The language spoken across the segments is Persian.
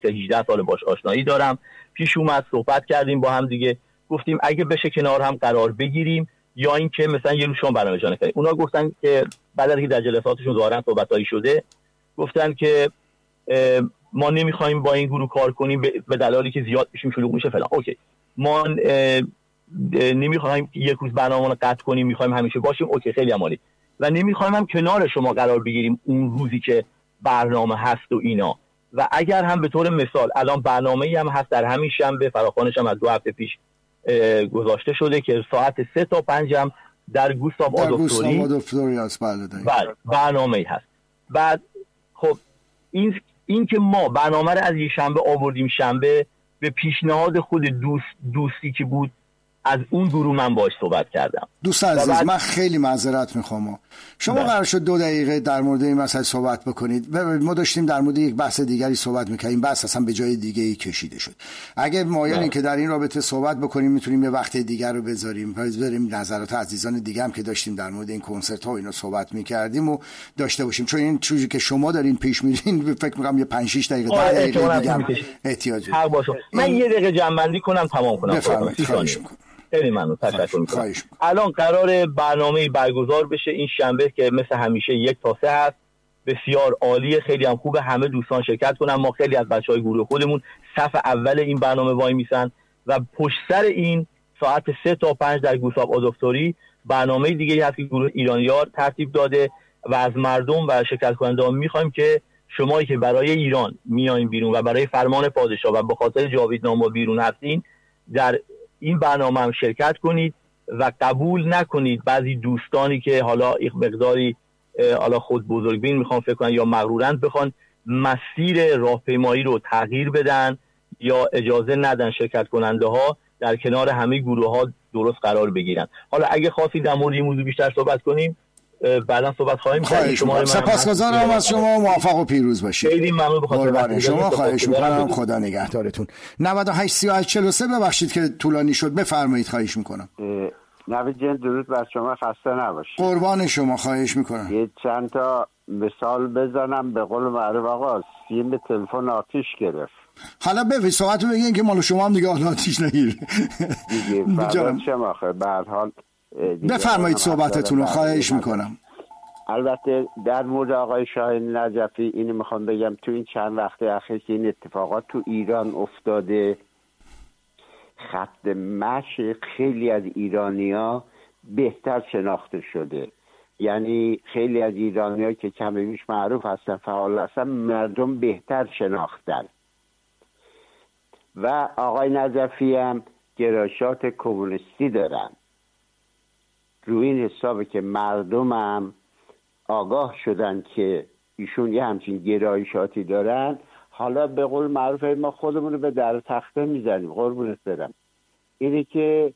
که 18 سال باش آشنایی دارم. پیش اومد صحبت کردیم با هم دیگه، گفتیم اگه بشه کنار هم قرار بگیریم یا اینکه مثلا یه روز شما برنامه اجرا کنید. اونا گفتن که بعد از اینکه در جلساتشون ظاهرا صحبتایی شده، گفتن که ما نمیخوایم با این گروه کار کنیم به دلالی که زیاد میشیم، شلوغ میشه فلان. اوکی، ما نمیخوایم یک روز برنامه رو قطع کنیم، میخوایم همیشه باشیم. اوکی، خیلی عالی. و نمیخوایم هم کنار شما قرار بگیریم اون روزی که برنامه هست و اینا. و اگر هم به طور مثال الان برنامه‌ای هم هست در همین شنبه، فراخوانش هم از 2 هفته پیش گذاشته شده که ساعت 3 تا 5 هم در گوستاو آدوپتوری است. بله، برنامه‌ای هست. بعد خب این که ما برنامه رو از یه شنبه آوردیم شنبه، به پیشنهاد خود دوستی که بود از اون گروه من باهاش صحبت کردم. دوست عزیز، من خیلی معذرت میخوام. شما قرار شد 2 دقیقه در مورد این مسئله صحبت بکنید. ما داشتیم در مورد یک بحث دیگری صحبت میکنیم، بحث اصلا به جای دیگه ای کشیده شد. اگه مایلین که در این رابطه صحبت بکنیم، میتونیم یه وقت دیگر رو بذاریم نظرات عزیزان دیگه هم که داشتیم در مورد این کنسرت ها اینو صحبت میکردیم و داشته باشیم، چون این چیزی که شما دارین پیش میرین فکر میکنم یه 5-6 دقیقه 10 دقیقه دیگه احتیاج داره. من یه دقیقه جمع‌بندی کنم تمام کنم. بفرمایید. خیلی ممنون، تشکر میکنم. الان قرار برنامه برگزار بشه این شنبه که مثل همیشه 1 تا 3 هست. بسیار عالیه، خیلی هم خوبه، همه دوستان شرکت کنن. ما خیلی از بچهای گروه خودمون صف اول این برنامه وای میسن و پشت سر این ساعت 3 تا 5 در گوستاو آدوپتوری برنامه دیگه هست که گروه ایرانیار ترتیب داده و از مردم و شرکت کنندگان میخوایم که شمایی که برای ایران میایین بیرون و برای فرمان پادشاه و به خاطر جاویدنامه بیرون هستین، در این برنامه هم شرکت کنید و قبول نکنید بعضی دوستانی که حالا یک مقداری حالا خود بزرگبین میخوان فکر کنن یا مغرورند بخوان مسیر راهپیمایی رو تغییر بدن یا اجازه ندن شرکت کننده ها در کنار همه گروه ها درست قرار بگیرن. حالا اگه خواستید در مورد این موضوع بیشتر صحبت کنیم بعدا صحبت خواهیم کرد. سپاسگزارم از شما، موفق و پیروز باشید. خیلی ممنون بخاطر شما. خواهش می‌کنم، خدا نگهدارتون. 98 38 43 ببخشید که طولانی شد، بفرمایید. خواهش می‌کنم. نوید جان، درود بر شما، خسته نباشید. قربان شما، خواهش می‌کنم. یه چند تا مثال بزنم. به قول معروف آقا، سیم تلفن آتیش گرفت. حالا بفرمایید صحبتو بگین که مال شما هم دیگه آتیش نگیره دیگه. شما به هر حال بفرمایید صحبتتون رو، خواهش میکنم. البته در مورد آقای شاهین نجفی اینو میخوام بگم، تو این چند وقت اخیر که این اتفاقات تو ایران افتاده، خط مشی خیلی از ایرانی‌ها بهتر شناخته شده. یعنی خیلی از ایرانی‌ها که کم بیش معروف هستن، فعال هستن، مردم بهتر شناختن. و آقای نجفی هم گرایشات کمونیستی دارن. روی این حسابه که مردم هم آگاه شدن که ایشون یه همچین گرایشاتی دارن. حالا به قول معروف ما خودمون رو به در تخته میزنیم. قربونت برم. اینه که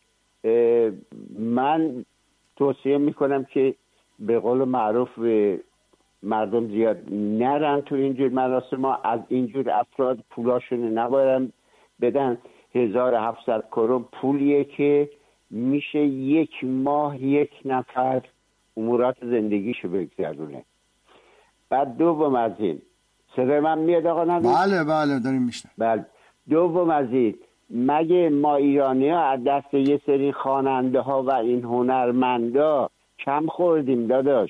من توصیه میکنم که به قول معروف مردم زیاد نرن تو اینجور مراسم. ما از اینجور افراد پولاشون نباید بدن. 1700 کرون پولیه که میشه 1 ماه 1 نفر امورات زندگیشو بگذرونه. بعد دوم از این، صدای من میاد آقا نبید؟ بله داریم میشنم. بله. دوم از این، مگه ما ایرانی ها از دست یه سری خواننده ها و این هنرمندا کم خوردیم داداش؟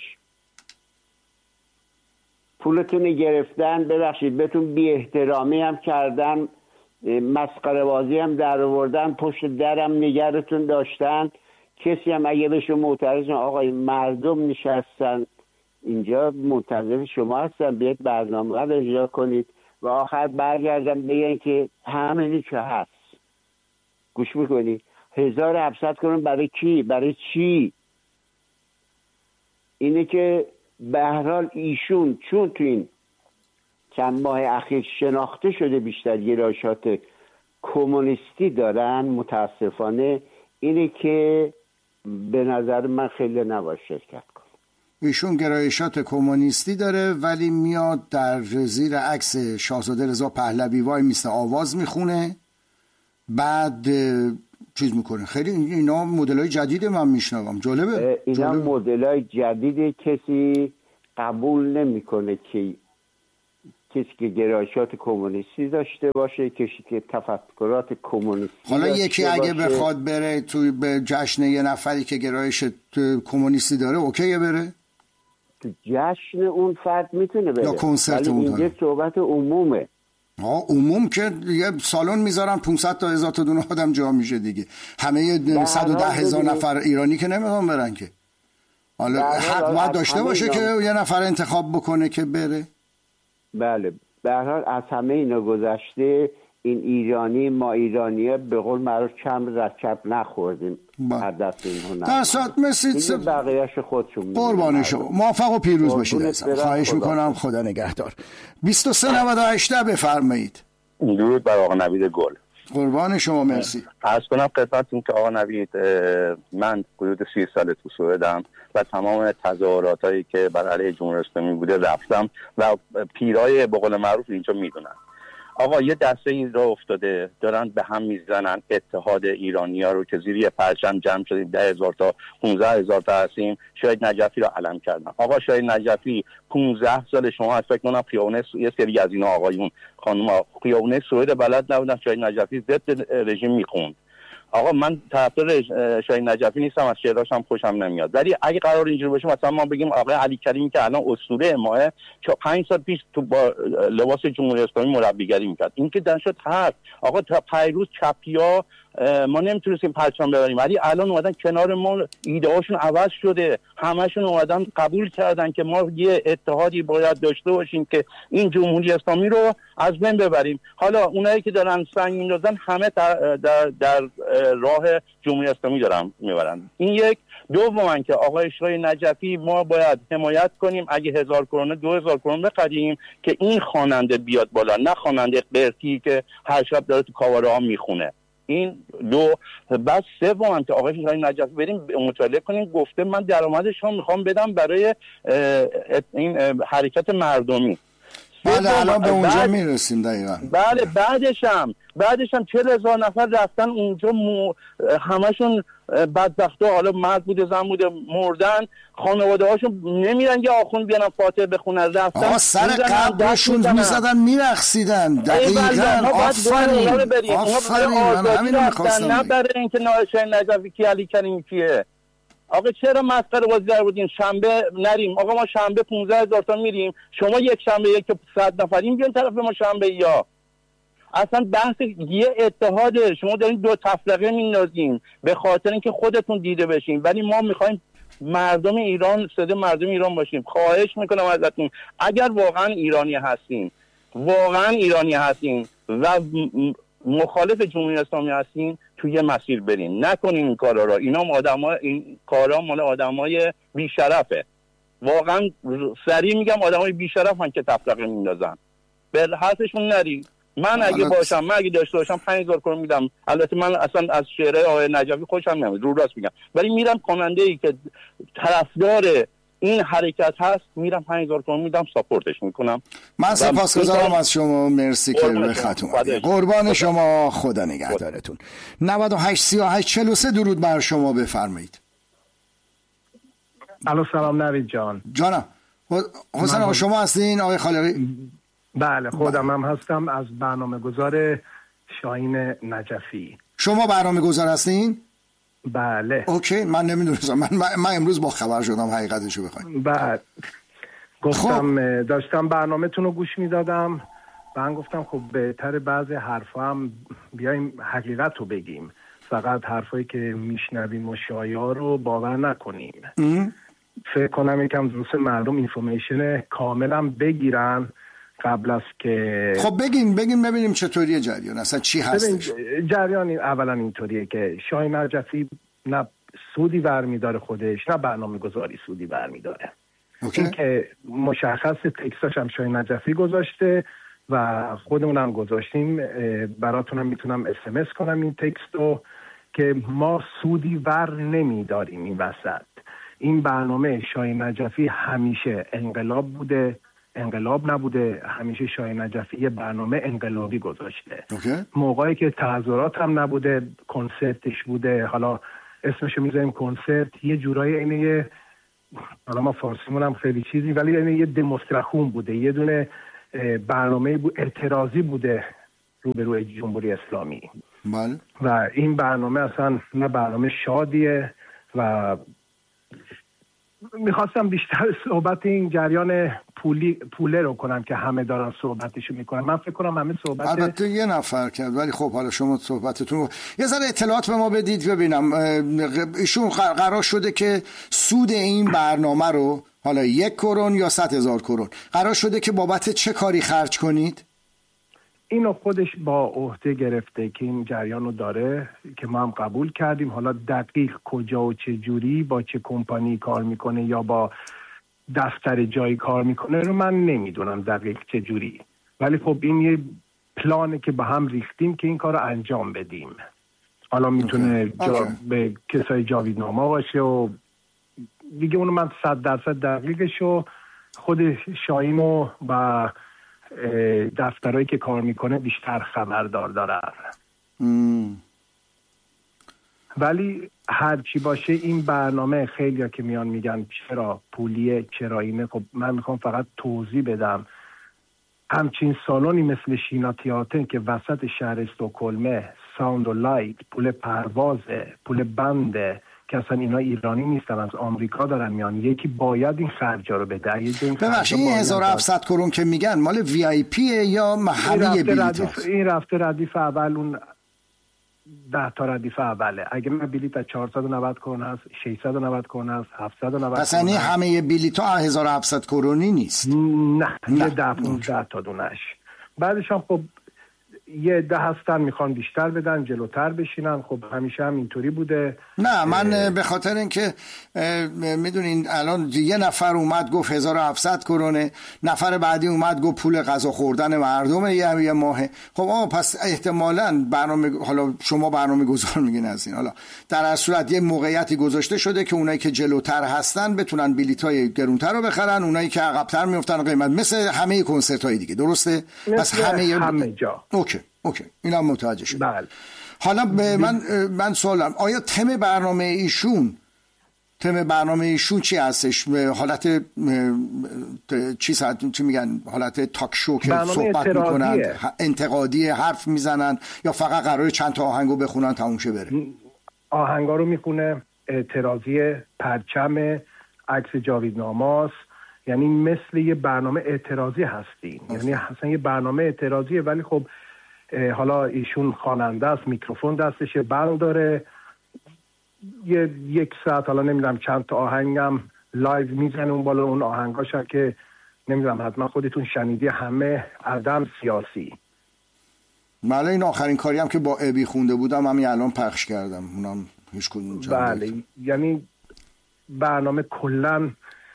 پولتون گرفتن، ببخشید بهتون بی احترامی هم کردن، مسخره بازی هم در آوردن، پشت درم نگرتون داشتن. کسی هم اگه بهشون معترض آقای مردم نشستن اینجا منتظر شما هستن بیاید برنامه رو اجرا کنید و آخر برگردم بگن که همینی که هست. گوش میکنی 1700 کرون برای کی؟ برای چی؟ اینه که به هر حال ایشون چون تو این چند ماه اخیر شناخته شده بیشتر گرایشات کمونیستی دارن، متاسفانه اینه که به نظر من خیلی نباید شرکت کن. ایشون گرایشات کمونیستی داره ولی میاد در زیر عکس شاهزاده رضا پهلوی وای میسته آواز میخونه، بعد چیز میکنه. خیلی اینا مدلای جدید من میشنوم. جالبه. اینا مدلای جدید کسی قبول نمیکنه که کسی که گرایشات کمونیستی داشته باشه، کسی که تفکرات کمونیستی حالا داشته یکی اگه باشه. بخواد بره توی به جشن یه نفری که گرایش کمونیستی داره اوکیه بره؟ تو جشن اون فرد میتونه بره، یا کنسرت ولی اون اینجا صحبت عمومه. عموم که یه سالن میذارن 500 تا 1000 تا دونه آدم جا میشه دیگه. همه 110,000 نفر ایرانی که نمیخوان برن که. حالا حق باید داشته باشه که یه نفر انتخاب بکنه که بره. بله، به هر حال از همه اینا گذشته، این ایرانی، ما ایرانی‌ها به قول معروف چم از چپ نخوردیم هر دست این هنر. در ساعت مثل بقیه‌اش خودشون قربان شما، موفق و پیروز باشید. خواهش میکنم، خدا نگهدار. 2398 بفرمایید. درود بر آقا نوید گل. قربان شما، مرسی. عرض کنم خدمتتون که آقا نوید، من حدود 30 سال تو سوئدم و تمام تظاهراتایی که بر علیه جمهوری اسلامی بوده رفتم و پیرای به قول معروف اینجا میدونن. آقا یه دسته این را افتاده دارن به هم میزنن اتحاد ایرانی‌ها رو که زیر یه پرچم جمع شدیم 10,000 تا 15,000 تا هستیم. شاهید نجفی رو علم کردن. آقا شاهید نجفی 15 سال، شما فکر کنم خیابون یه سری از اینا آقایون خانم خیابون سوئد بلد نبودن شاهید نجفی ضد رژیم میخوند. آقا من طرفدار شاهین نجفی نیستم، از شعراش هم خوشم نمیاد، ولی اگه قرار اینجوری باشه مثلا ما بگیم آقای علی کریمی که الان اسطوره ماه 5 سال پیش تو با لباس جمهوری اسلامی مربیگری میکرد، این که در شد هست. آقا تا پیروز چپیا ما نمیتونستیم پرچم ببریم، ولی الان اومدن کنار ما، ایده‌هاشون عوض شده، همشون اومدن قبول کردن که ما یه اتحادی باید داشته باشیم که این جمهوری اسلامی رو از بین ببریم. حالا اونایی که دارن سنگ میندازن همه در راه جمهوری اسلامی دارن میبرن. این یک. دوم که آقای شاهین نجفی ما باید حمایت کنیم، اگه 1000 کرونه 2000 کرونه بخریم که این خواننده بیاد بالا، نه خواننده قرتی که هر شب داره تو کاواره ها میخونه. این دو. بعد سوم که آقای شاهین نجفی بریم مطالعه کنیم، گفته من درآمدش رو میخوام بدم برای این حرکت مردمی. بله الان به اونجا میرسیم دقیقا. بله بعدش هم 40,000 نفر رفتن اونجا، همشون بدبختا، حالا مرد بوده زن بوده، مردن، خانواده هاشون نمیرن یه آخوند بیانن فاتحه بخونن، رفتن سر قبرشون میزدن میرقصیدن. دقیقا آفرین من همین رو میخواستم. نه برای اینکه شاهین نجفی کی علی کریمی کیه. آقا چرا مسخره بازی در بودین؟ شنبه نریم؟ آقا ما شنبه 15,000 تا میریم، شما یک شنبه یک 100 نفریم بیان طرف ما شنبه. یا اصلا بحث یه اتحاده، شما دارین دو تفرقه میندازین به خاطر اینکه خودتون دیده بشین، ولی ما میخوایم مردم ایران صدای مردم ایران باشیم. خواهش میکنم ازتون اگر واقعا ایرانی هستین و مخالف جمهوری اسلامی هستین تو یه مسیر برین، نکنین این کارا را. این کارا مال آدمای بی‌شرفه. واقعا سریع میگم آدمای بی‌شرفن که تفرقه میندازن. به حرفشون نری. من اگه داشته باشم 5,000 کرون میدم. البته من اصلا از شعرهای آقای نجفی خوشم نمیاد، رو راست میگم، ولی میرم خواننده‌ای که طرفدار این حرکت هست میرم 5,000 کرون میدم، ساپورتش میکنم. من سپاسگزارم از شما، مرسی که به خط اومدید. قربان شما، خدا نگهدارتون. 98 38 43 درود بر شما، بفرمایید. الو سلام نوید جان. جانم حسین آقا شما هستین آقای خالقی؟ بله خودم هم هستم، از برنامه گذار شاهین نجفی. شما برنامه گذار هستین؟ بله. اوکی، من نمیدونستم. من امروز با خبر شدم حقیقتشو بخواید. بله گفتم داشتم برنامه تون رو گوش میدادم، من گفتم خب بهتر بعضی حرفا هم بیایم حقیقت رو بگیم، فقط حرفایی که میشنویم و شایعه رو باور نکنیم. فکر کنم یکم دوست مردم اینفورمیشن کاملا بگیرن قبل از که خب بگین ببینیم چطوریه جریان، اصلا چی هستش. جریان اولا اینطوریه که شاهین نجفی نه سودی برمیداره خودش، نه برنامه گذاری سودی برمیداره. این که مشخص تکستاش هم شاهین نجفی گذاشته و خودمون هم گذاشتیم، براتونم میتونم SMS کنم این تکست رو که ما سودی ور نمیداریم این وسط. این برنامه شاهین نجفی همیشه انقلاب بوده، انقلاب نبوده. همیشه شاهین نجفی یه برنامه انقلابی گذاشته. موقعی که تظاهرات هم نبوده کنسرتش بوده، حالا اسمشو میذاریم کنسرت، یه جورایی اینه، حالا ما فارسیمون هم خیلی چیزی، ولی اینه یه دمونستراسیون بوده، یه دونه برنامه اعتراضی بوده روبروی جمهوری اسلامی. بله. و این برنامه اصلا نه برنامه شادیه و میخواستم بیشتر صحبت این جریان پوله رو کنم که همه دارن صحبتشو میکنن. من فکر کنم همه صحبت البته یه نفر کرد، ولی خب حالا شما صحبتتون یه ذره اطلاعات به ما بدید ببینم. ایشون قرار شده که سود این برنامه رو حالا 1 کرون یا 100,000 کرون قرار شده که بابت چه کاری خرج کنید؟ اینو خودش با عهده گرفته که این جریان رو داره که ما هم قبول کردیم. حالا دقیق کجا و چه جوری با چه کمپانی کار میکنه یا با دفتر جایی کار میکنه رو من نمیدونم دقیق چه جوری، ولی خب این یه پلانه که با هم ریختیم که این کار رو انجام بدیم. حالا میتونه به کسای جاویدنامه باشه و دیگه اونو من 100% دقیقش رو خود شاهین و دفترهایی که کار میکنه بیشتر خبردار دارن. ولی هر چی باشه این برنامه خیلیا که میان میگن چرا پولیه چرا اینه، خب من میخوام فقط توضیح بدم همچین سالونی مثل شینا تیاتر که وسط شهر استکهلم، ساوند و لایت، پول پروازه، پول بنده که اصلا اینا ایرانی نیستن، از آمریکا دارن میان، یکی باید این خرجا رو بده. ببخشید این 1700 کرون که میگن مال وی آی پی یا همه بلیطاست؟ این رفته ردیف اول، اون 10 تا ردیف اوله. اگه من بلیط از 490 کرون هست، 690 کرون هست، 790. پس یعنی همه بلیط‌ها 1700 کرونی نیست؟ نه. 10-15 تا دونش. بعدش هم خب یه 10 هستن میخوان بیشتر بدن جلوتر بشینن. خب همیشه هم اینطوری بوده. نه من به خاطر اینکه میدونین الان یه نفر اومد گفت 1700 کرونه، نفر بعدی اومد گفت پول غذا خوردن مردم یه ماهه. خب پس احتمالاً برنامه، حالا شما برنامه گذار میگین از این، حالا در هر صورت یه موقعیتی گذاشته شده که اونایی که جلوتر هستن بتونن بلیطای گرونتر رو بخرن، اونایی که عقب‌تر میافتن قیمت، مثل همه کنسرت‌های دیگه، درسته؟ پس همه جا. اوکی اینا متوجه شد. بله. حالا من سوالم، آیا تم برنامه ایشون چی هستش؟ حالت چی میگن، حالت تاک شو که صحبت میکنن، انتقادی حرف میزنن، یا فقط قراره چند تا آهنگو بخونن تموم شه بره؟ آهنگا رو میخونه، اعتراضی، پرچم، عکس جاویدناماست، یعنی مثل یه برنامه اعتراضی هستی. یعنی اصلا یه برنامه اعتراضیه، ولی خب حالا ایشون خواننده است، میکروفون دستشه، بند داره، یک ساعت حالا نمیدونم چند تا آهنگم لایو میزنه اون بالا. اون آهنگاشا که نمیدونم حتما خودتون شنیدی، همه عدم سیاسی. بله این آخرین کاری هم که با ابی خونده بودم همین الان پخش کردم، اونم هیچ کدوم بله یعنی برنامه کلا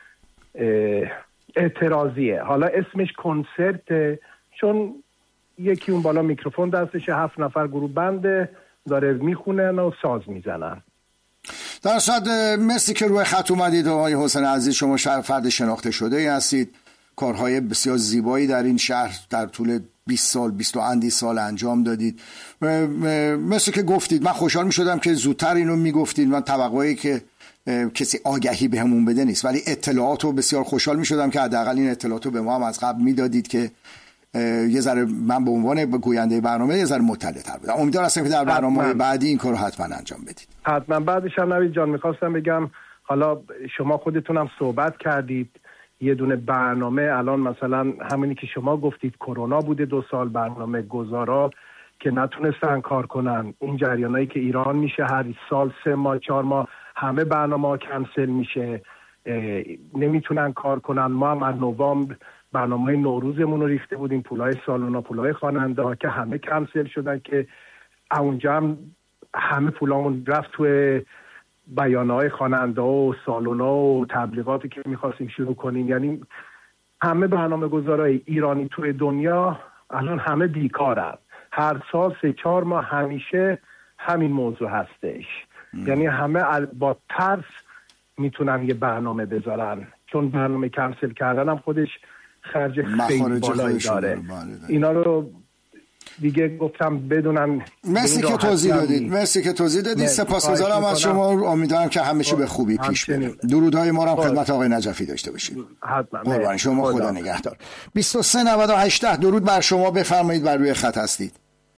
اعتراضیه. حالا اسمش کنسرت چون یکی اون بالا میکروفون دستشه، 7 نفر گروه بنده داره میخونن و ساز میزنن. در صد مرسی که روی خط اومدید آقای حسین عزیز. شما فرد شناخته شده ای هستید، کارهای بسیار زیبایی در این شهر در طول 20 سال 20 و اندی سال انجام دادید. مثل که گفتید من خوشحال می شدم که زودتر اینو می گفتید. من توقعی که کسی آگهی بهمون بده نیست، ولی اطلاعاتو بسیار خوشحال می شدم که حداقل این اطلاعاتو به ما هم از قبل می دادید که یه ذره من به عنوان گوینده برنامه یه ذره مطلع تر بودم. امیدوار هستم که در برنامه بعدی این کارو حتما انجام بدید. حتما. بعدش هم نوید جان میخواستم بگم، حالا شما خودتونم صحبت کردید یه دونه برنامه الان مثلا همونی که شما گفتید کرونا بوده 2 سال، برنامه گزارا که نتونستن کار کنن، این جریانایی که ایران میشه هر سال 3 ماه 4 ماه همه برنامه کنسل میشه، نمیتونن کار کنن. ما هم از نوامبر برنامه نوروزمون رو ریخته بودیم، پولای سالونا، پولای خواننده ها که همه کنسل شدن، که اونجا هم همه پولامون رفت توی بیانهای خواننده و سالونا و تبلیغاتی که میخواستیم شروع کنیم. یعنی همه برنامه گذارای ایرانی توی دنیا الان همه بیکارن. هر سال 3-4 ماه همیشه همین موضوع هستش. یعنی همه با ترس میتونن یه برنامه بذارن، چون برنامه کنسل کردن هم خودش خرج خیلی بالایی داره. اینا رو دیگه گفتم بدونن. مرسی که توضیح دادید. سپاسگزارم از شما. امیدوارم که همه چی به خوبی پیش بره. درودهای ما رو هم خدمت آقای نجفی داشته باشید. قربان شما، خدا نگهدار. 2398 درود بر شما، بفرمایید، بر روی خط هستید.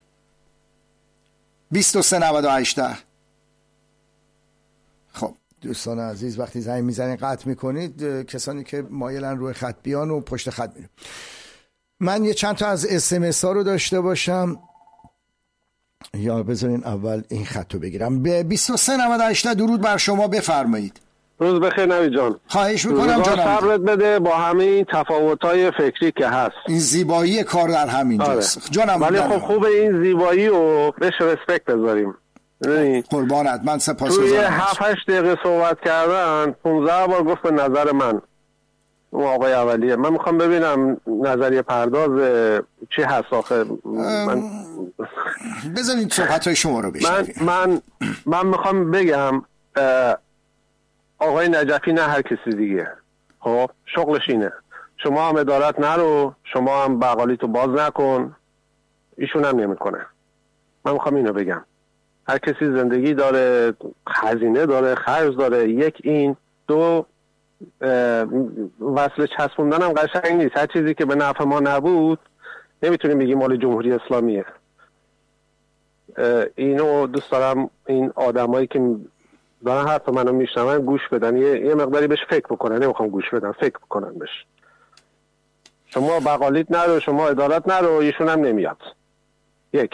2398. خب دوستان عزیز، وقتی زنگ میزنید قطع میکنید. کسانی که مایلن روی خط بیان و پشت خط میرن. من یه چند تا از SMS ها رو داشته باشم، یا بذارین اول این خط رو بگیرم. به 2398 درود بر شما، بفرمایید. روز بخیر نوی جان. خواهش میکنم جانم. صبرت بده با همه این تفاوت‌های فکری که هست. این زیبایی کار در همینجاست. جانم. ولی خب خوبه این زیبایی رو بهش رسپکت بذاریم. قربانت، من سپاسگزارم. توی 7-8 دقیقه صحبت کردن 15 بار گفت به نظر من اون آقای اولیه. من میخوام ببینم نظریه پرداز چی هست آخه. من بذارید صحبت‌های شما رو بشنویم. من میخوام بگم آقای نجفی نه هر کسی دیگه، خب شغلش اینه. شما هم ادارت نرو، شما هم بقالیتو باز نکن، ایشون هم نمیکنه. من میخوام اینو بگم. هر کسی زندگی داره، هزینه داره، خرج داره. یک این، دو وصل چسبوندن هم قشنگ نیست. هر چیزی که به نفع ما نبود نمیتونیم بگیم مال جمهوری اسلامیه. اینو دوست دارم این آدمایی که دارن حرف منو میشنون گوش بدن، یه مقداری بهش فکر بکنن. نمیخوام گوش بدن، فکر بکنن بهش. شما بقالیت نرو، شما ادارت نرو، ایشون هم نمیاد. یک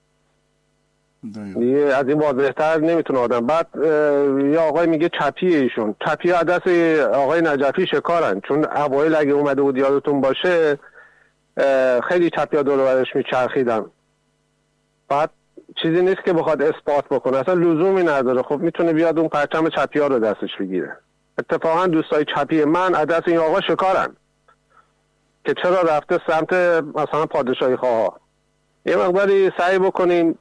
از این واضح‌تر نمیتونه آدم. بعد یا آقای میگه چپیه، ایشون چپی عدس آقای نجفی شکارن. چون اوایل اگه اومده بود یادتون باشه خیلی چپیا دور و برش میچرخیدن. بعد چیزی نیست که بخواد اثبات بکنه، اصلا لزومی نداره. خب میتونه بیاد اون پرچم چپیا رو دستش بگیره. اتفاقا دوستای چپی من عدس این آقا شکارن که چرا رفته سمت مثلا پادشاهی خواه. یه مقداری سعی بکنیم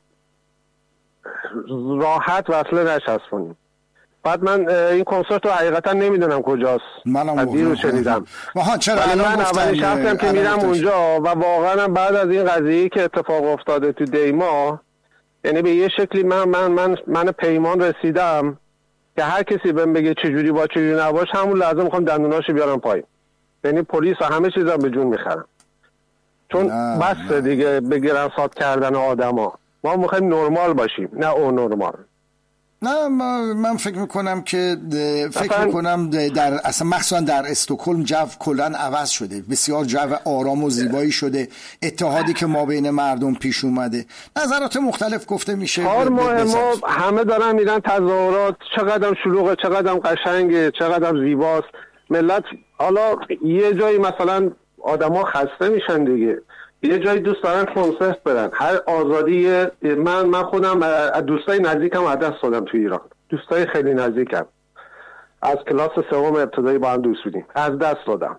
راحت وصله نچسبونیم. بعد من این کنسرت رو حقیقتا نمیدونم کجاست، منم دیروز شنیدم. ولی من اولین شخصم که میرم اونجا و واقعا بعد از این قضیه که اتفاق افتاده تو دیما، یعنی به یه شکلی من پیمان رسیدم که هر کسی بهم بگه چجوری با چجوری نباش، همون لحظه میخوام دندوناشو بیارم پایین. یعنی پلیس و همه چیزا به جون میخرم. چون بس دیگه بگیرن ساد کردن آدما. ما میخوایم نرمال باشیم، نه اون نرمال. نه من فکر میکنم که در اصلا مخصوصا در استکهلم جو کلا عوض شده، بسیار جو آرام و زیبایی شده. اتحادی که ما بین مردم پیش اومده، نظرات مختلف گفته میشه. ما همه دارن میرن تظاهرات، چقدر شلوغه، چقدر قشنگه، چقدر زیباست. ملت حالا یه جایی مثلا آدما خسته میشن دیگه، یه جایی دوست دارن کنسرت برن، هر آزادی. من خودم از دوستای نزدیکم از دست دادم تو ایران، دوستای خیلی نزدیکم از کلاس سوم ابتدایی با هم دوست بودیم، از دست دادم.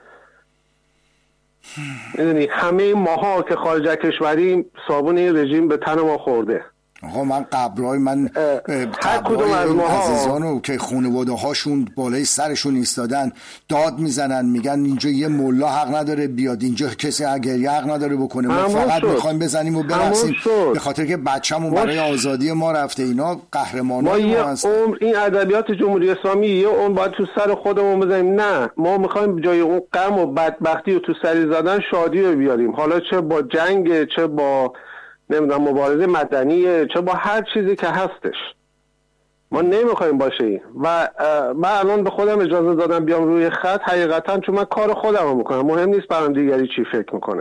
میدونی همه ماها که خارج از کشوریم صابون این رژیم به تن ما خورده. آقا من قبرای هر کدوم از ماها عزیزانو که خانواده هاشون بالای سرشون ایستادن داد میزنن، میگن اینجا یه ملا حق نداره بیاد اینجا، کسی گریه حق نداره بکنه، ما فقط میخوایم بزنیم و برقصیم به خاطر که بچه‌مون برای آزادی ما رفته. اینا قهرمانای ما هستن. این ادبیات جمهوری اسلامی یه اون باید تو سر خودمون بزنیم. نه، ما میخوایم جای اون غم و بدبختی و تو سری زدن شادی رو بیاریم، حالا چه با جنگ، چه با نمیدونم مبارزه مدنیه، چه با هر چیزی که هستش. ما نمیخوایم باشه. و من الان به خودم اجازه دادم بیام روی خط حقیقتا چون من کار خودم رو میکنم، مهم نیست برام دیگری چی فکر میکنه.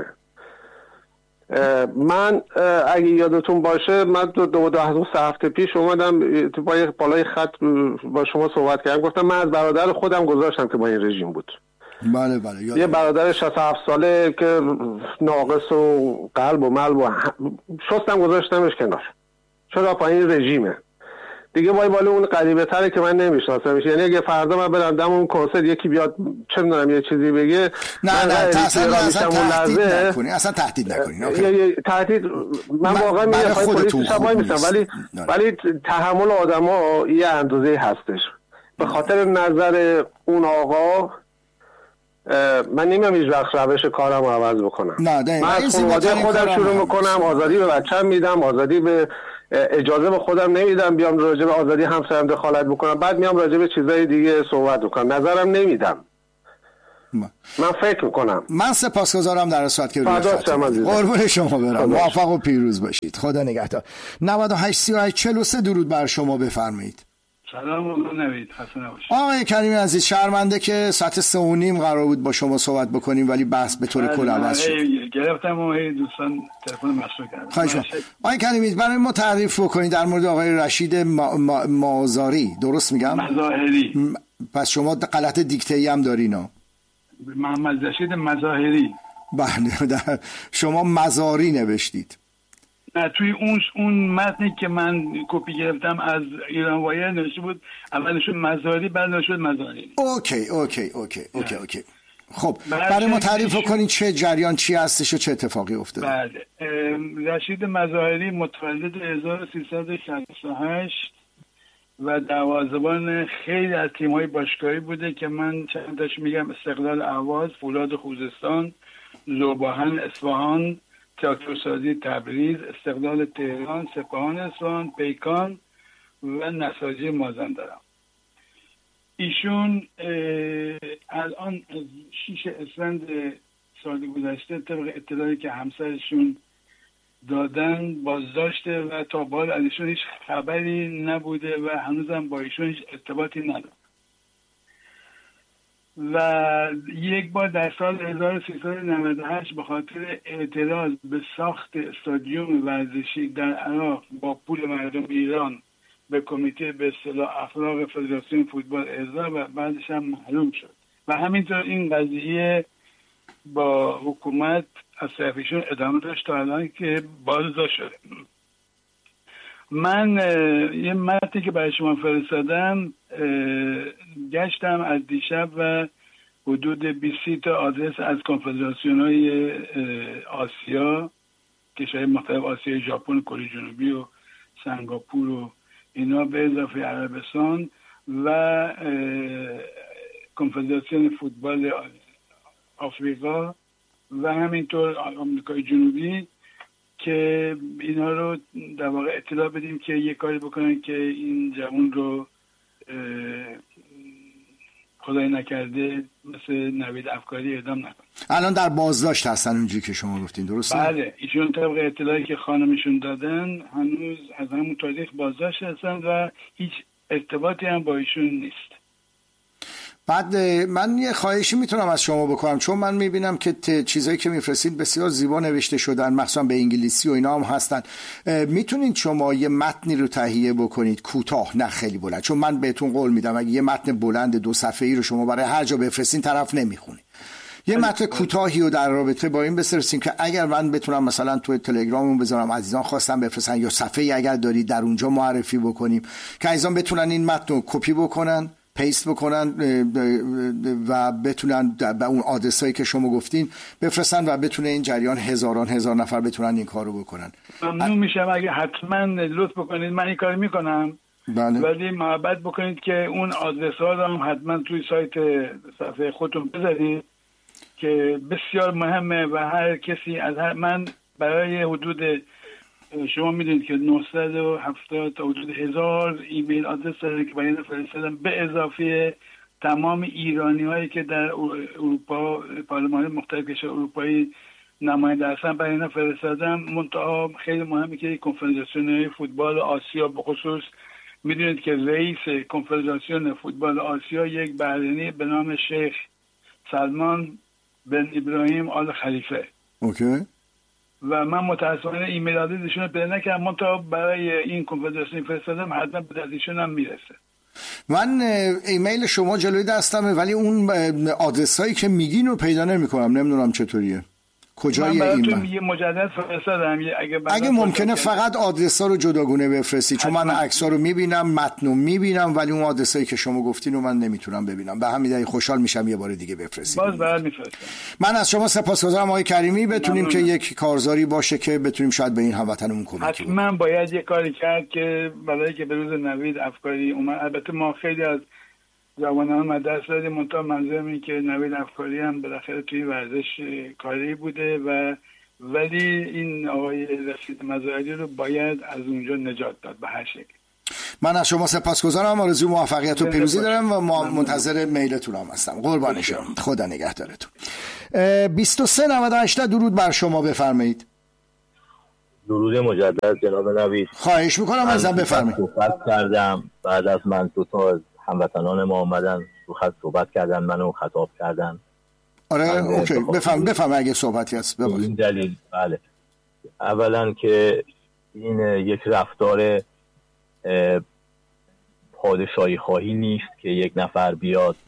من اگه یادتون باشه من دو هفته پیش اومدم تو بالای خط با شما صحبت کردم، گفتم من از برادر خودم گذاشتم که با این رژیم بود. بله یه برادر 67 ساله که ناقص و قلب و ملب و شستم گذاشتمش کنار. چرا؟ پایین رژیمه دیگه. بالا اون غریبه تره که من نمیشناسمش. یعنی اگه فردا من برم دم اون کنسرت یکی بیاد چه میدونم یه چیزی بگه، نه اصلا تهدید نکنین. تهدید من واقعا میگم پلیس شبای میشم، ولی تحمل آدما یه اندازه هستش. به خاطر نظر اون آقا من نمیام هیچ وقت روش کارم رو عوض بکنم. نه من از خانواده خودم شروع میکنم، آزادی به بچه‌م میدم، آزادی به اجازه به خودم نمیدم بیام راجع به آزادی همسرم دخالت بکنم، بعد میام راجع به چیزای دیگه صحبت میکنم، نظرم نمیدم. من فکر میکنم. من سپاسگزارم در صورت که قربون شما برم. موفق و پیروز باشید. خدا نگهدار. 98 38 43 درود بر شما، بفرمایید. سلام نوید، خسته نباشید. آقای کریمی عزیز، شرمنده که ساعت 3:30 قرار بود با شما صحبت بکنیم ولی بحث به طور کل عوض شد. گرفتم و دوستان تلفن مشغول کردن. خواهش می‌کنم. آقای کریمی برای ما تعریف بکنید در مورد آقای رشید مازاری، درست میگم؟ مظاهری. پس شما غلط دیکته‌ای هم دارین. محمد رشید مظاهری. بله، شما مزاری نوشتید. نه، توی اون متنی که من کپی گرفتم از ایران وایر نوشته بود اول شد مزاری، بعد نوشته مظاهری. اوکی. خب برای ما تعریف کنید چه جریان چی هستش و چه اتفاقی افتاده. بله، رشید مظاهری متولد 1368 و دروازه‌بان خیلی از تیم‌های باشگاهی بوده که من چند تاش میگم: استقلال اهواز، فولاد خوزستان، ذوباهن اصفهان، تئاترسازی تبریز، استقلال تهران، سپاهان اصفهان، پیکان و نساجی مازندران. ایشون الان از 6 اسفند سال گذشته طبق اطلاعی که همسرشون دادن بازداشته و تا به حال از ایشون هیچ خبری نبوده و هنوزم با ایشون هیچ ارتباطی نداره. و یک بار در سال 1398 به خاطر اعتراض به ساخت استادیوم ورزشی در عراق با پول مردم ایران به کمیته به اصطلاح اخلاق فدراسیون فوتبال ارضا و بعدش هم محروم شد و همینطور این قضیه با حکومت از طرفشون ادامه داشت تا الان که بازداشت شده. من یه متنی که برای شما فرستادم گشتم از دیشب و حدود 20 تا آدرس از کنفدراسیون‌های آسیا، کشورهای مختلف آسیا، ژاپن، کره جنوبی و سنگاپور و اینا به اضافه عربستان و کنفدراسیون فوتبال آفریقا و همینطور آمریکای جنوبی که اینا رو در واقع اطلاع بدیم که یه کاری بکنن که این جوان رو خدای نکرده مثل نوید افکاری اعدام نکنه. الان در بازداشت هستن اونجوری که شما گفتین، درسته؟ بله، ایشون طبق اطلاعی که خانمشون دادن هنوز از همون تاریخ بازداشت هستن و هیچ ارتباطی هم با ایشون نیست. بعد من یه خواهشی میتونم از شما بکنم، چون من میبینم که چیزایی که میفرستید بسیار زیبا نوشته شدن، مخصوصا به انگلیسی و اینا هم هستن. میتونید شما یه متنی رو تهیه بکنید کوتاه، نه خیلی بلند، چون من بهتون قول میدم اگه یه متن بلند 2 صفحه‌ای رو شما برای هر جا بفرستین طرف نمیخونه. یه متن کوتاهی رو در رابطه با این بفرستین که اگر من بتونم مثلا تو تلگراممون بذارم، عزیزان خواستم بفرستن، یا صفحه‌ای اگر دارید در اونجا معرفی بکنیم که عزیزان بتونن این متن رو کپی بکنن، پیست بکنن و بتونن به اون آدرسایی که شما گفتین بفرستن و بتونه این جریان هزار نفر بتونن این کارو بکنن. ممنون میشم اگه حتما لطف بکنید، من این کارو میکنم. بله. ولی محبت بکنید که اون آدرس‌ها رو هم حتما توی سایت صفحه خودتون بذارید که بسیار مهمه و هر کسی از من برای حدود شما میدونید که 970 تا حدود 1000 ایمیل آدرس داره که برای فرستادم، به اضافه تمام ایرانی هایی که در اروپا پارلمان مختلف کشور اروپایی نماینده هستن برای اینا فرستادم. منتها خیلی مهمه که کنفدراسیون فوتبال آسیا به خصوص میدونید که رئیس کنفدراسیون فوتبال آسیا یک بحرینی به نام شیخ سلمان بن ابراهیم آل خلیفه. اوکی. و من متاسفانه ایمیل آدرسشون رو پیدا نکردم، من تا برای این کنفدراسیون فرستادم، حتما به دستشون هم میرسه. من ایمیل شما جلوی دستمه ولی اون آدرسایی که میگین رو پیدا نمیکنم، نمیدونم چطوریه، کجای ایمیل؟ یه مجدد فرستادم. اگه ممکنه فقط آدرسا رو جداگونه بفرستی، چون من عکس‌ها رو میبینم، متن رو میبینم، ولی اون آدرسایی که شما گفتین رو من نمیتونم ببینم. به همین دلیل خوشحال میشم یه بار دیگه بفرستید. باز بعد میفرستم. من از شما سپاسگزارم آقای کریمی. بتونیم که یک کارزاری باشه که بتونیم شاید به این هموطنمون کمک کنیم. حتما باید یه کاری کرد که برای که به روز نوید افکاری اومد. البته ما خیلی از جوانان دست دادیم. منتها منظورم این که نوید افکاری هم بالاخره توی ورزش کاری بوده ولی این آقای رشید مزارعی رو باید از اونجا نجات داد به هر شکل. من از شما سپاسگزارم، آرزوی موفقیت و پیروزی دارم و منتظر میلتون هم هستم. قربان شما، خدا نگهدارتون. 2398 درود بر شما، بفرمایید. درود مجدد جناب نوید. خواهش میکنم ازم بفرمایید. صحبت کردم بعد از من دو تا از هموطنان ما اومدن رو خط صحبت کردن، منو خطاب کردن. آره اوکی، بفهم اگه صحبتی هست. این دلیل بله، اولا که این یک رفتار پادشاهی خواهی نیست که یک نفر بیاد،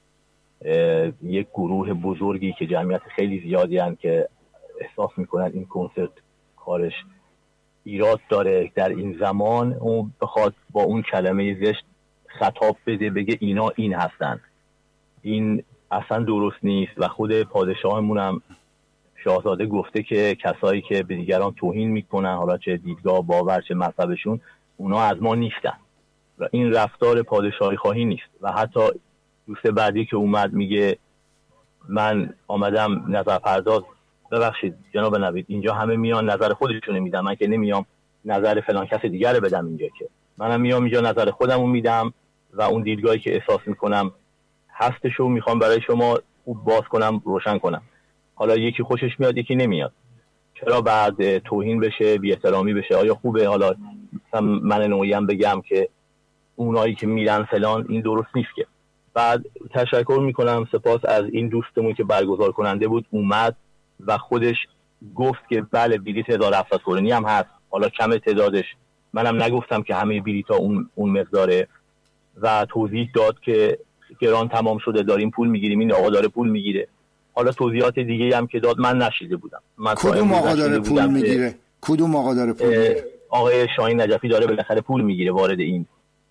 یک گروه بزرگی که جمعیت خیلی زیادی هستند که احساس میکنن این کنسرت کارش ایراد داره، در این زمان اون بخواد با اون کلمه زشت خطاب بده، بگه اینا این هستن. این اصلا درست نیست و خود پادشاهمون هم شاهزاده گفته که کسایی که به دیگران توهین میکنن، حالا چه دیدگاه، باور، چه مذهبشون، اونا از ما نیستن و این رفتار پادشاهی خواهی نیست. و حتی دوست بعدی که اومد میگه من آمدم نظر پرداز، ببخشید جناب نوید، اینجا همه میان نظر خودشونه میدن، من که نمیام نظر فلان کس دیگر بدم اینجا، که منم میام اینجا نظر خودمو میدم و اون دیدگاهی که احساس میکنم هستشو میخوام برای شما خوب باز کنم، روشن کنم. حالا یکی خوشش میاد یکی نمیاد، چرا بعد توهین بشه، بی احترامی بشه؟ آیا خوبه حالا من نوعیم بگم که اونایی که میرن فلان، این درست نیست که. بعد تشکر میکنم، سپاس از این دوستمون که برگزار کننده بود، اومد و خودش گفت که بله بلیط 1700 کرونی هم هست، حالا کم تعدادش، منم نگفتم که همه بلیط‌ها اون مقداره، و توضیح داد که گران تمام شده، داریم پول میگیریم، این آقا داره پول میگیره. حالا توضیحات دیگه هم که داد من نشیده بودم. کدوم آقا داره پول میگیره؟ کدوم آقا داره پول میگیره؟ آقای شاهین نجفی داره بالاخره پول میگیره وارد این.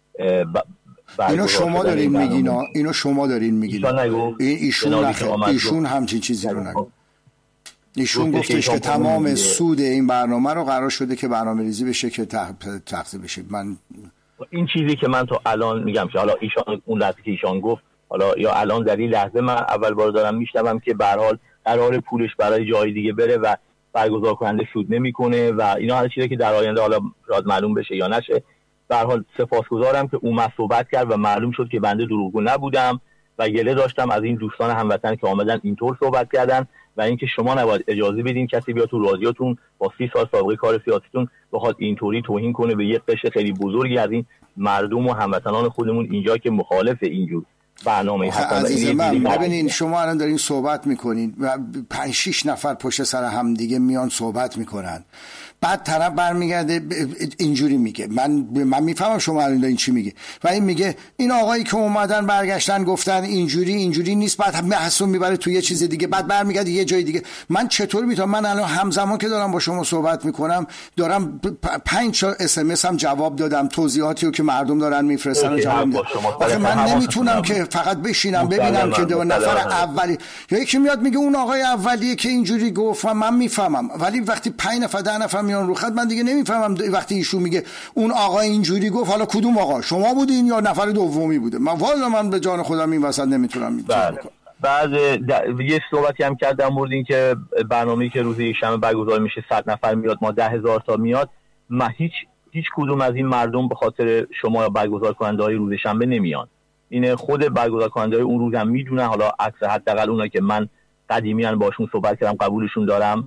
اینو شما دارین میگین، اینو شما دارین میگین. ایشون همچین چیزی رو نگو. ایشون گفتش که تمام سود این برنامه رو قرار شده که برنامه ریزی بشه که تقسیم بشه. من این چیزی که من تو الان میگم که حالا ایشان اون لحظه که ایشان گفت، حالا یا الان در این لحظه من اول بار دارم میشنوم که به هر حال قرار پولش برای جای دیگه بره و برگزار کننده سود نمیکنه و اینا هر چیزی که در آینده حالا شاید معلوم بشه یا نشه. به هر حال سپاسگزارم که اومد صحبت کرد و معلوم شد که بنده دروغگو نبودم و گله داشتم از این دوستان هموطن که آمدن اینطور صحبت کردن و اینکه شما نباید اجازه بدین کسی بیاد تو رادیوتون با 30 سال سابقه کار سیاسیتون بخواد اینطوری توهین کنه به یک قشر خیلی بزرگی از این مردم و هموطنان خودمون اینجا که مخالف اینجور برنامه هستن. عزیز من ببینین، شما الان دارین صحبت میکنین و 5-6 نفر پشت سر هم دیگه میان صحبت میکنن، بعد طرف برمیگرده اینجوری میگه. من میفهمم شما الان دارین چی میگه و این میگه این آقایی که اومدن برگشتن گفتن اینجوری نیست، بعد حسون میبره تو یه چیز دیگه، بعد برمیگرده یه جای دیگه. من چطور میتونم؟ من الان همزمان که دارم با شما صحبت میکنم دارم 5 SMS هم جواب دادم، توضیحاتی رو که مردم دارن میفرستن جواب میدم. آخه من نمیتونم که فقط بشینم ببینم که دو نفر اولی یا یکی میاد میگه اون آقای اولیه که اینجوری گفت و من میفهمم، ولی وقتی 5 نفر 10 نفر میان رو خط من دیگه نمیفهمم. وقتی ایشون میگه اون آقا اینجوری گفت، حالا کدوم آقا؟ شما بودین یا نفر دومی بوده؟ من به جان خودم این وسط نمیتونم بعد یه صحبتی هم کردم مورد این که برنامه‌ای که روز یکشنبه برگزار میشه 100 نفر میاد، ما 10,000 تا میاد، ما هیچ کدوم از این مردم به خاطر شما برگزار کننده‌های روز شنبه نمیان. این خود برگزار کننده‌های اون روز هم میدونن، حالا اکثر حداقل اونایی که من قدیمیان باشون صحبت کردم قبولشون دارم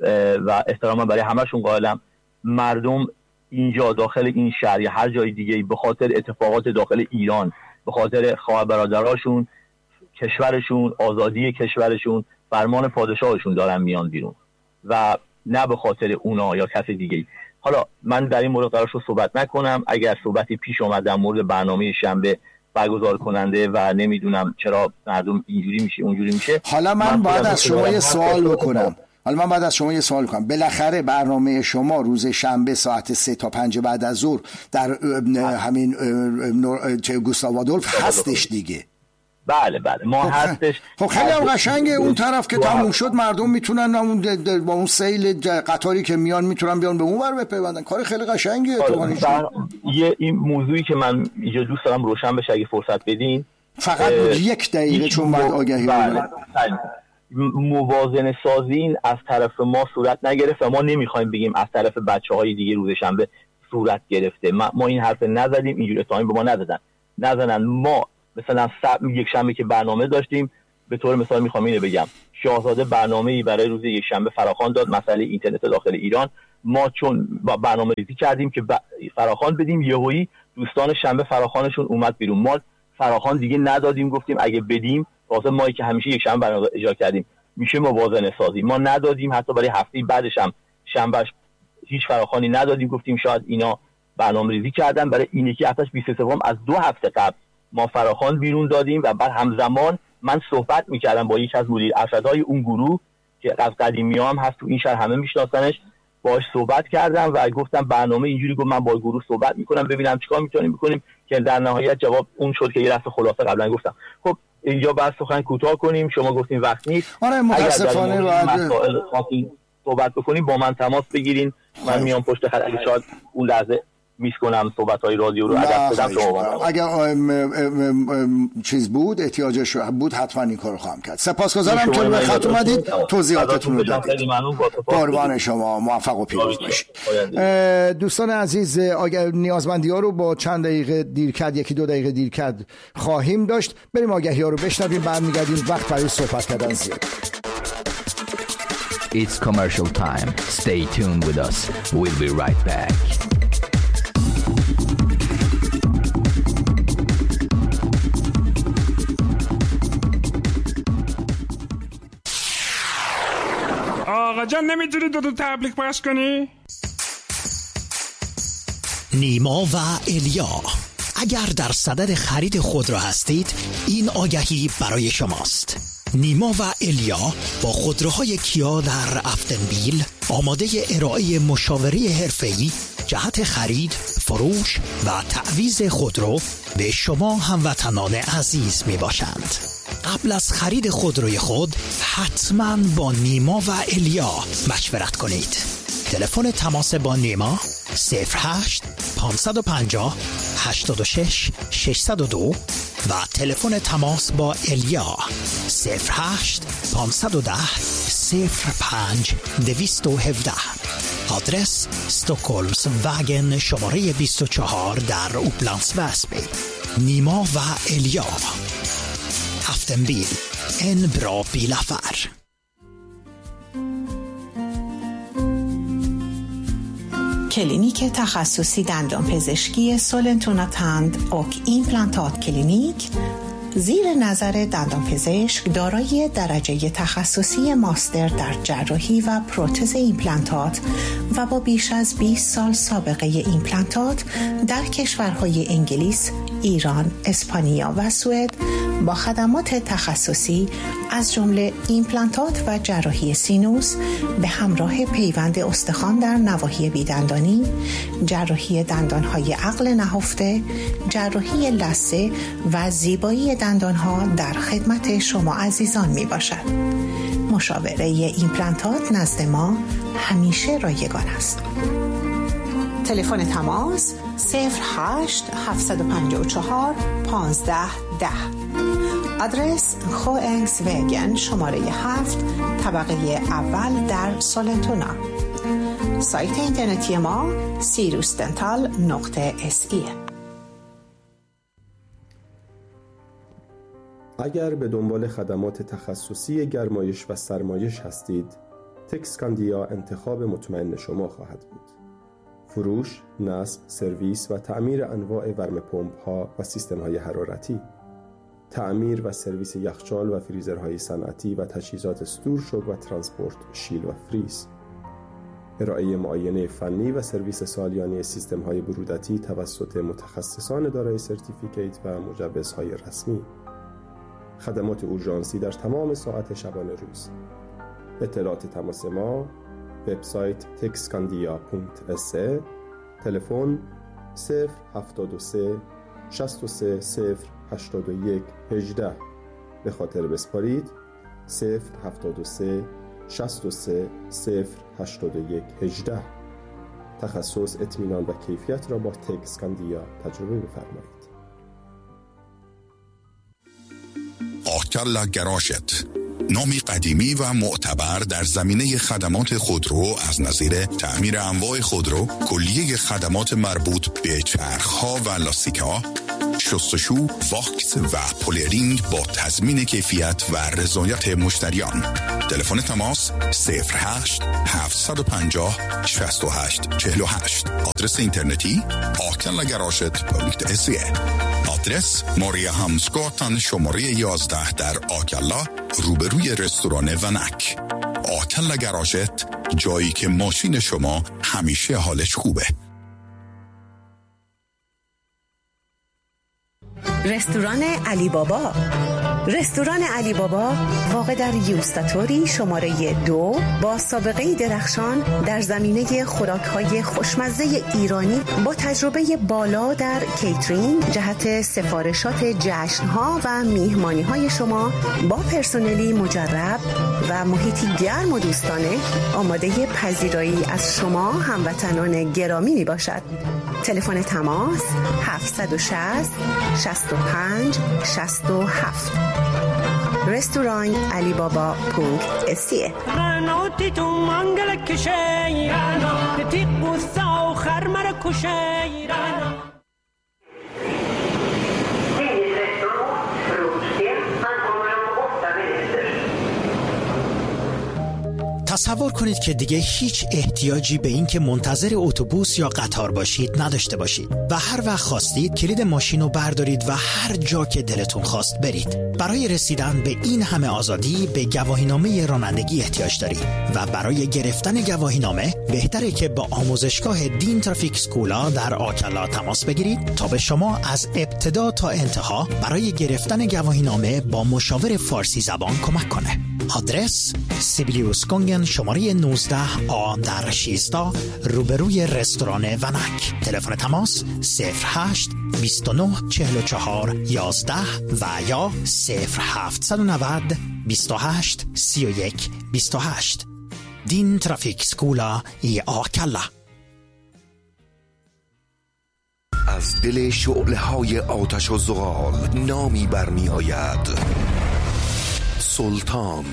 و احترام برای همشون قائلم. مردم اینجا داخل این شهر یا هر جای دیگه به خاطر اتفاقات داخل ایران، به خاطر خواهر برادراشون، کشورشون، آزادی کشورشون، فرمان پادشاهشون دارن میان بیرون و نه به خاطر اونا یا کس دیگه. حالا من در این مورد قرار شد صحبت نکنم. اگر صحبتی پیش اومد در مورد برنامه شنبه برگزار کننده و نمیدونم چرا مردم اینجوری میشه اونجوری میشه، حالا من باید از شما یه سوال بکنم. بالاخره برنامه شما روز شنبه ساعت 3 تا 5 بعد از ظهر در همین گوستاو آدولف هستش دیگه؟ بله ما هستش. خب خیلی هم قشنگه. اون طرف که تموم شد مردم میتونن با اون سیل قطاری که میان میتونن بیان به اون ور بپیوندن. کار خیلی قشنگیه. این موضوعی که من اینجا دوست دارم روشن بشه اگه فرصت بدین، فقط 1 دقیقه چون باید آگهی موازنه سازی از طرف ما صورت نگرفت و ما نمیخوایم بگیم از طرف بچه‌های دیگه روز شنبه صورت گرفته. ما این حرف نزدیم، اینجوری اتهامی به ما نزنن. ما مثلا یک شنبه که برنامه داشتیم، به طور مثال میخوام اینو بگم، شاهزاده برنامه‌ای برای روز یک شنبه فراخوان داد، مسئله اینترنت داخل ایران. ما چون با برنامه ریزی کردیم که فراخوان بدیم، یهویی دوستان شنبه فراخوانشون اومد بیرون، ما فراخوان دیگه ندادیم، گفتیم اگه بدیم واسه مایی که همیشه یک شنبه برنامه اجرا کردیم میشه موازنه سازی، ما ندادیم. حتی برای هفته بعدش هم شنبهش هیچ فراخوانی ندادیم، گفتیم شاید اینا برنامه ریزی کردن. برای این یکی هفتهش 23 از 2 هفته قبل ما فراخوان بیرون دادیم و بعد همزمان من صحبت میکردم با یک از مدیر ارشدهای اون گروه که از قدیمی هم هست تو این شهر، همه میشناسنش، باهاش صحبت کردم و گفتم برنامه اینجوری، گفت من با گروه صحبت میکنم ببینم چیکار میتونیم بکنیم، که در نهایت جواب اون شد که یه دفعه خلاصه قبلا گفتم. خب اینجا بحث سخن کوتاه کنیم، شما گفتین وقت نیست. آره متاسفانه باید صحبت بکنیم با من تماس بگیرین، من میام پشت خط، اگه شاید اون لحظه میس کنم صحبت‌های رادیو رو عدد بدم شما. اگر چیز بود احتیاجش بود حتما این کارو خواهم کرد. سپاسگزارم که به خط اومدید، توضیحاتتون رو دادید. قربان شما، موفق و پیروز باشید. دوستان عزیز، اگر نیازمندی‌ها رو با چند دقیقه دیر کرد، 1-2 دقیقه دیر کرد خواهیم داشت. بریم آگهی‌ها رو بشنویم، برمیگردیم. وقت برای صحبت کردن زیاد. It's commercial time. Stay tuned with us. We'll be right back. آقا جان نمیتونی دو تبلیغ پخش کنی؟ نیما و الیا، اگر در صدد خرید خودرو هستید این آگهی برای شماست. نیما و الیا با خودروهای کیا در افتنبیل آماده ارائه مشاوره حرفه‌ای جهت خرید، فروش و تعویض خودرو به شما هموطنان عزیز می باشند. قبل از خرید خودروی خود حتما با نیما و الیا مشورت کنید. تلفن تماس با نیما 08 550 86 602 و تلفن تماس با الیا 08 510 05 217. آدرس استکهلمز وگن شماره 24 در اوپلندس وسبی. نیما و الیا، افتنبیل، en bra bilaffär. کلینیک تخصصی دندانپزشکی سولنتونا تند اوک ایمپلانتات کلینیک زیر نظر دندانپزشک دارای درجه تخصصی ماستر در جراحی و پروتز ایمپلانتات و با بیش از 20 سال سابقه ایمپلانتات در کشورهای انگلیس، ایران، اسپانیا و سوئد با خدمات تخصصی از جمله ایمپلانتات و جراحی سینوس به همراه پیوند استخوان در نواحی بیدندانی، جراحی دندانهای عقل نهفته، جراحی لثه و زیبایی دندانها در خدمت شما عزیزان می باشد. مشاوره ایمپلانتات نزد ما همیشه رایگان است. تلفن تماس 08 754 1510. آدرس خوئنگس وگن شماره 7 طبقه اول در سولنتونا. سایت اینترنتی ما sirusdental.se. اگر به دنبال خدمات تخصصی گرمایش و سرمایش هستید، تکسکاندیا انتخاب مطمئن شما خواهد بود. فروش، نصب، سرویس و تعمیر انواع ورم‌پمپ‌ها و سیستم‌های حرارتی، تعمیر و سرویس یخچال و فریزرهای صنعتی و تجهیزات استورشوک و ترانسپورت شیل و فریز، ارائه معاینه فنی و سرویس سالیانه سیستم‌های برودتی توسط متخصصان دارای سرتیفیکیت و مجوزهای رسمی، خدمات اورژانسی در تمام ساعت شبانه روز. اطلاعات تماس ما: وبسایت texcandia.se، تلفن 073 63 081 18. به خاطر بسپارید 073 63 081 18. تخصص، اطمینان و کیفیت را با تکسکاندیا تجربه بفرمایید. آکلا گراشت، نامی قدیمی و معتبر در زمینه خدمات خودرو از نظیر تعمیر انواع خودرو، کلیه خدمات مربوط به چرخ‌ها و لاستیک‌ها، شستشو، واکس و پولرینگ با تضمین کیفیت و رضایت مشتریان. تلفن تماس 08 750 68 48. آدرس اینترنتی akellagaraget.se. آدرس ماریا همسگاتن شماره 11 در آکلا، روبروی رستوران ونک. آکلا گراژت، جایی که ماشین شما همیشه حالش خوبه. رستوران علی بابا. رستوران علی بابا واقع در یوستاتوری شماره 2 با سابقه درخشان در زمینه خوراک‌های خوشمزه ایرانی با تجربه بالا در کیترینگ جهت سفارشات جشن‌ها و میهمانی‌های شما با پرسنلی مجرب و محیطی گرم و دوستانه آماده پذیرایی از شما هموطنان گرامی میباشد. تلفن تماس 760 65 67. رستوران علی بابا .se. تصور کنید که دیگه هیچ احتیاجی به این که منتظر اتوبوس یا قطار باشید نداشته باشید و هر وقت خواستید کلید ماشین رو بردارید و هر جا که دلتون خواست برید. برای رسیدن به این همه آزادی به گواهینامه رانندگی احتیاج دارید و برای گرفتن گواهینامه بهتره که با آموزشگاه دین ترافیک سکولا در آکلا تماس بگیرید تا به شما از ابتدا تا انتها برای گرفتن گواهینامه با مشاور فارسی زبان کمک کنه. آدرس سیبیلیوس گونگن شماره 19 آ در 16 روبروی رستوران ونک. تلفن تماس 08 29 44 11 و یا 0790 28 31 28. دین ترافیک سکولا ای آکلا. از دل شعله‌های آتش و زغال نامی برمی آید: سلطان.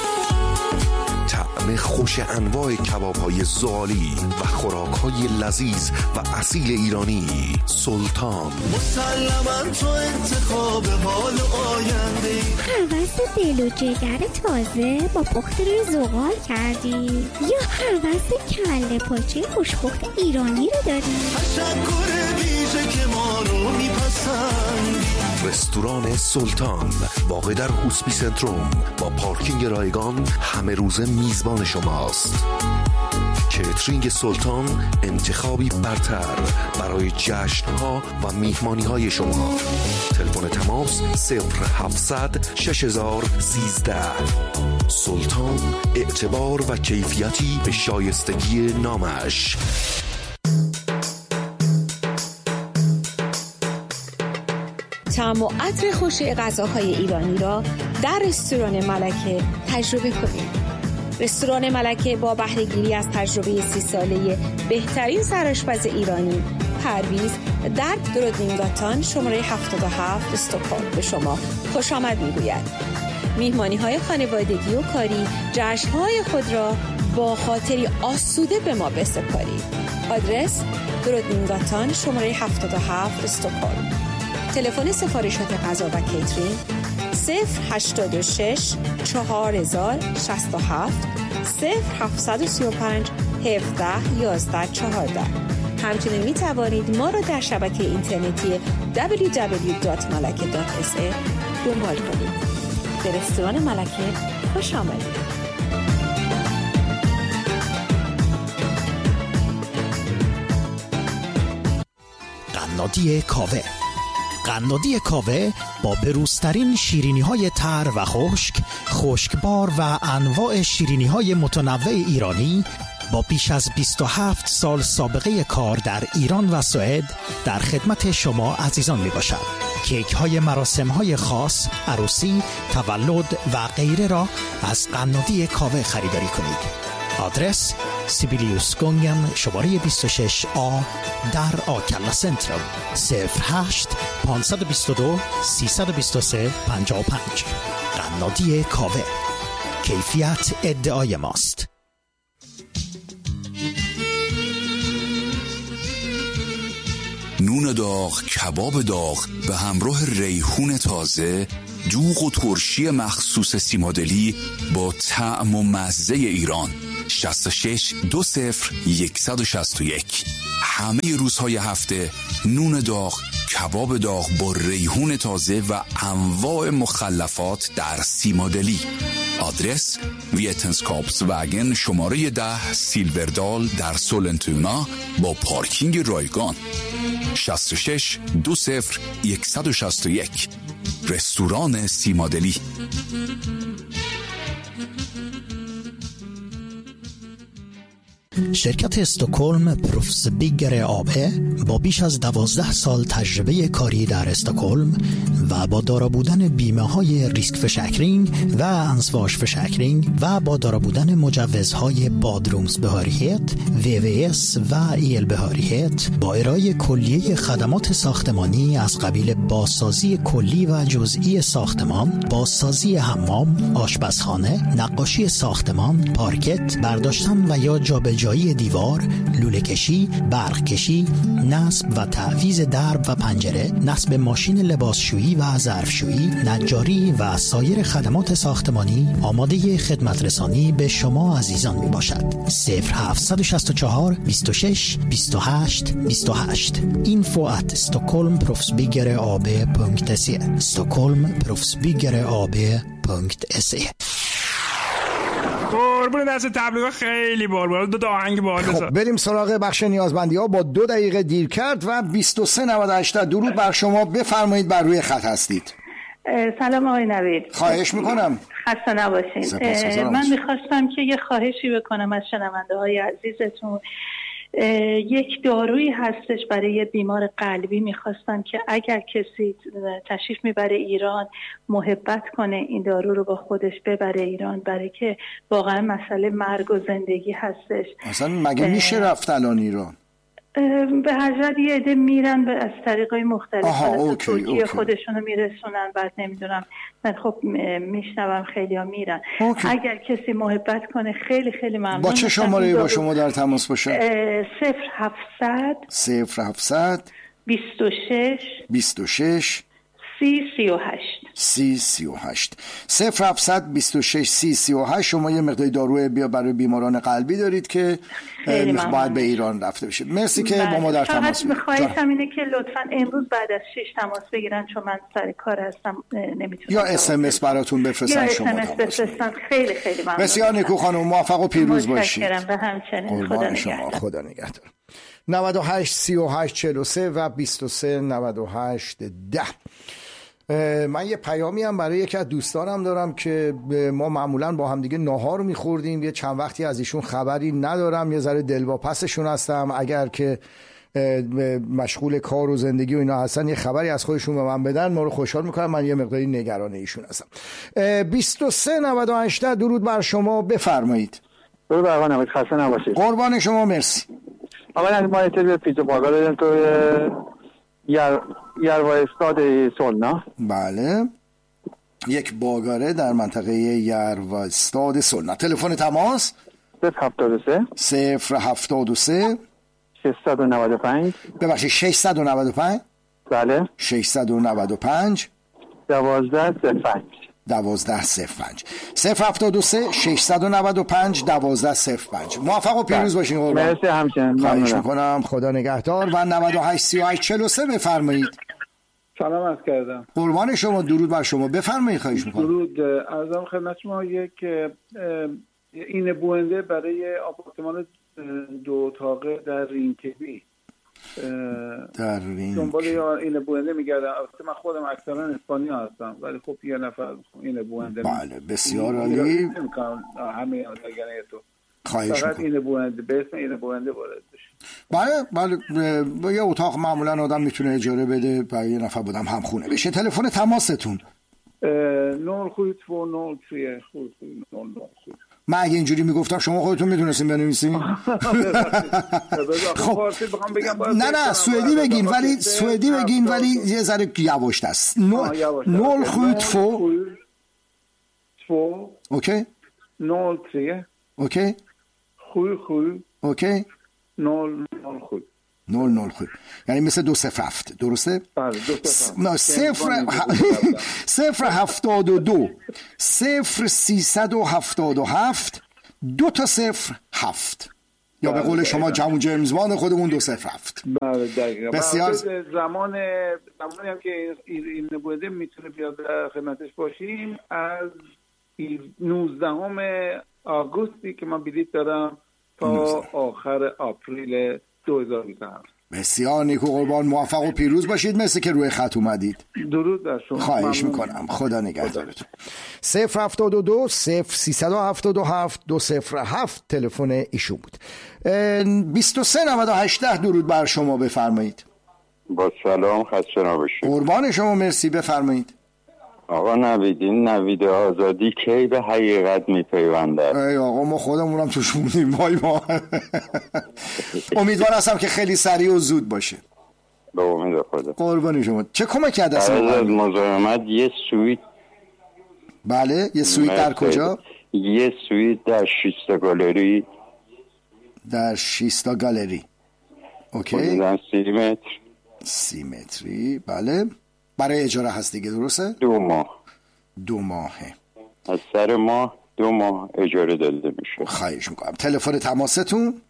طعم خوش انواع کباب‌های زغالی و خوراک‌های لذیذ و اصیل ایرانی. سلطان. مسلماً تو انتخاب حال آینده. هوس دل و جگر تازه با پخت روی زغال کردی یا هوس کله پاچه خوشپخت ایرانی رو داری؟ تشکر ویژه که ما رو میپسندی. رستوران سلطان واقع در هوسپی سنتروم با پارکینگ رایگان همه روزه میزبان شماست. کیترینگ سلطان انتخابی برتر برای جشن‌ها و میهمانی‌های شما. تلفن تماس 0700 6013. سلطان، اعتبار و کیفیتی به شایستگی نامش. طعم و عطر خوش غذاهای ایرانی را در رستوران ملکه تجربه کنید. رستوران ملکه با بهره‌گیری از تجربه 30 ساله بهترین سرآشپز ایرانی، پرویز در درودینگاتان شماره 77 استکهلم به شما خوش آمد می‌گوید. میهمانی‌های خانوادگی و کاری، جشن‌های خود را با خاطری آسوده به ما بسپارید. آدرس درودینگاتان شماره 77 استکهلم. تلفن سفارشات غذا و کیترینگ 086 4067 0735 17 11 14. همچنین می توانید ما را در شبکه اینترنتی www.malake.se دنبال کنید. به رستوران ملکه خوش آمدید. قنادی کاوه. قنادی کاوه با بروزترین شیرینی‌های تر و خشک، خشکبار و انواع شیرینی‌های متنوع ایرانی با بیش از 27 سال سابقه کار در ایران و سوئد در خدمت شما عزیزان میباشد. کیک های مراسم های خاص، عروسی، تولد و غیره را از قنادی کاوه خریداری کنید. آدرس سیبیلیوس گونگن شماره 26 آ در آکلا سنترال 08 522 323 55. قنادی کاوه. کیفیت ادعای ماست. نون داغ، کباب داغ به همراه ریحون تازه، دوغ و ترشی مخصوص سیمادلی با طعم و مزه ایران. 66 20 161. همه روزهای هفته نون داغ، کباب داغ با ریحون تازه و انواع مخلفات در سیمادلی. آدرس ویتنسکاپس وگن شماره 10 سیلوردال در سولنتونا با پارکینگ رایگان. 66 20 161. رستوران سیمادلی. شرکت استکهلم پروفسبیگر AB با بیش از 12 سال تجربه کاری در استکهلم و با دارا بودن بیمه های ریسک فشکرینگ و انسواش فشکرینگ و با دارا بودن مجوزهای بادرومز بهاریت، VVS و ایل بهاریت، با ارائه کلیه خدمات ساختمانی از قبیل بازسازی کلی و جزئی ساختمان، بازسازی حمام، آشپزخانه، نقاشی ساختمان، پارکت، برداشتن و یا جابجایی دیوار، لوله کشی، برق کشی، نصب و تعویض درب و پنجره، نصب ماشین لباسشویی و ظرفشویی، نجاری و سایر خدمات ساختمانی آماده خدمت رسانی به شما عزیزان می باشد. 0764 26 28 28. info@stockholmproffsbyggerab.se stockholmproffsbyggerab.se. قربون دست تبلیغ خیلی بار دو آهنگ باحال. خب بریم سراغ بخش نیازمندی ها. با 2 دقیقه دیر کرد و 2398. درود بر شما، بفرمایید، بر روی خط هستید. سلام آقای نوید. خواهش میکنم. خسته نباشین. من میخواستم که یه خواهشی بکنم از شنونده های عزیزتون. یک دارویی هستش برای بیمار قلبی، میخواستم که اگر کسی تشریف میبره ایران محبت کنه این دارو رو با خودش ببره ایران، برای که واقعا مسئله مرگ و زندگی هستش. اصلا مگه میشه رفت الان ایران؟ به هر حال یه عده میرن از طریقای مختلف، ترکیه خودشونو میرسونن، بعد نمیدونم، من خب میشنوم خیلی ها میرن. اگر کسی محبت کنه خیلی خیلی ممنون. با چه شماره با شما در تماس باشه؟ 0700 26 3038 0726 3038. شما یه مقداری دارو برای بیماران قلبی دارید که باید به ایران رفته بشه. مرسی که با ما در تماس بودید. خواهشم اینه که لطفاً امروز بعد از 6 تماس بگیرن، چون من سر کار هستم نمیتونم. یا SMS براتون بفرستن، شما SMS بفرستن. خیلی خیلی ممنون. بسیار نیکو خانم، موفق و پیروز باشید. متشکرم. و همچنین خدا نگهدار. 98 38 43 و 23 98 10. من یه پیامی هم برای یکی از دوستانم دارم که ما معمولا با هم دیگه ناهار میخوردیم، یه چند وقتی از ایشون خبری ندارم، یه ذره دلواپسشون هستم. اگر که مشغول کار و زندگی و اینا هستن یه خبری از خودشون به من بدن، ما رو خوشحال میکنم. من یه مقداری نگران ایشون هستم. 23 98. درود بر شما، بفرمایید. درود بر شما، خسته نباشید. قربان شما، مرسی. اولا ما یه پیتزا باقا دادیم تو یروستاد سولنا. بله، یک باگاره در منطقه یروستاد سولنا. تلفن تماس 073 695 ببخشید 695. بله 695 1205 1205 073 695 1205. موفق و پیروز باشین قربان. مرسی همچنین. خواهش میکنم، خدا نگهدار. و 98 38 43 بفرمایید. سلام عرض کردم. قربان شما، درود بر شما، بفرمایید. خواهش میکنم. درود عرضم خدمت شما. یک این بونده برای آپارتمان 2 اتاقه در رینکبی در رینک دنبال این بونده میگردم. البته من خودم اکثرا اسپانیا هستم، ولی خب یه نفر این بونده. بله بسیار عالی. همه تو خواهش فقط این بونده به اسم این بونده وارد بشه. بله با یه اتاق معمولا آدم میتونه اجاره بده، برای یه نفر بودم هم خونه بشه. تلفن تماستون 072 من اگه اینجوری میگفتم شما خودتون میتونستین بنویسین. خب نه سوئدی بگین، ولی یه ذره یواش است. 072 اوکی 03 اوکی 77 اوکی 007 007 یعنی مثل 207 درسته؟ بله 072 0377 2 تا 07 یا به قول شما جمع جیمز باند خودمون 207. بله دقیقاً. بسیار زمانی هم که این بوده میتونه بیاد در خدمتش باشیم از 19 آگوستی که من بلیط دارم تا آخر آپریل 2027. بسیار نیکو قربان، موفق و پیروز باشید. مثل که روی خط اومدید. درود بر شما. خواهش میکنم. خدا نگهدارتون. 072 0377 207 تلفن ایشون بود. 2398 درود بر شما، بفرمایید. با سلام، خسته نباشید. قربان شما، مرسی، بفرمایید. آقا نوید، این نوید آزادی کی به حقیقت میپیونده؟ ای آقا ما خودمونم توش موندیم. وای ما. امیدوار هستم که خیلی سریع و زود باشه. به امید خدا. قربان شما. چه کمکی از دست ما مزاحمت یه سویت. بله، یه سویت در کجا؟ یه سویت در 6 گالری. در 6 گالری. اوکی. در 30 متر. 30 متری، بله. برای اجاره هست دیگه، درسته؟ 2 ماه. 2 ماهه. از سر ماه 2 ماه اجاره داده میشه. خواهش میکنم. تلفن تماستون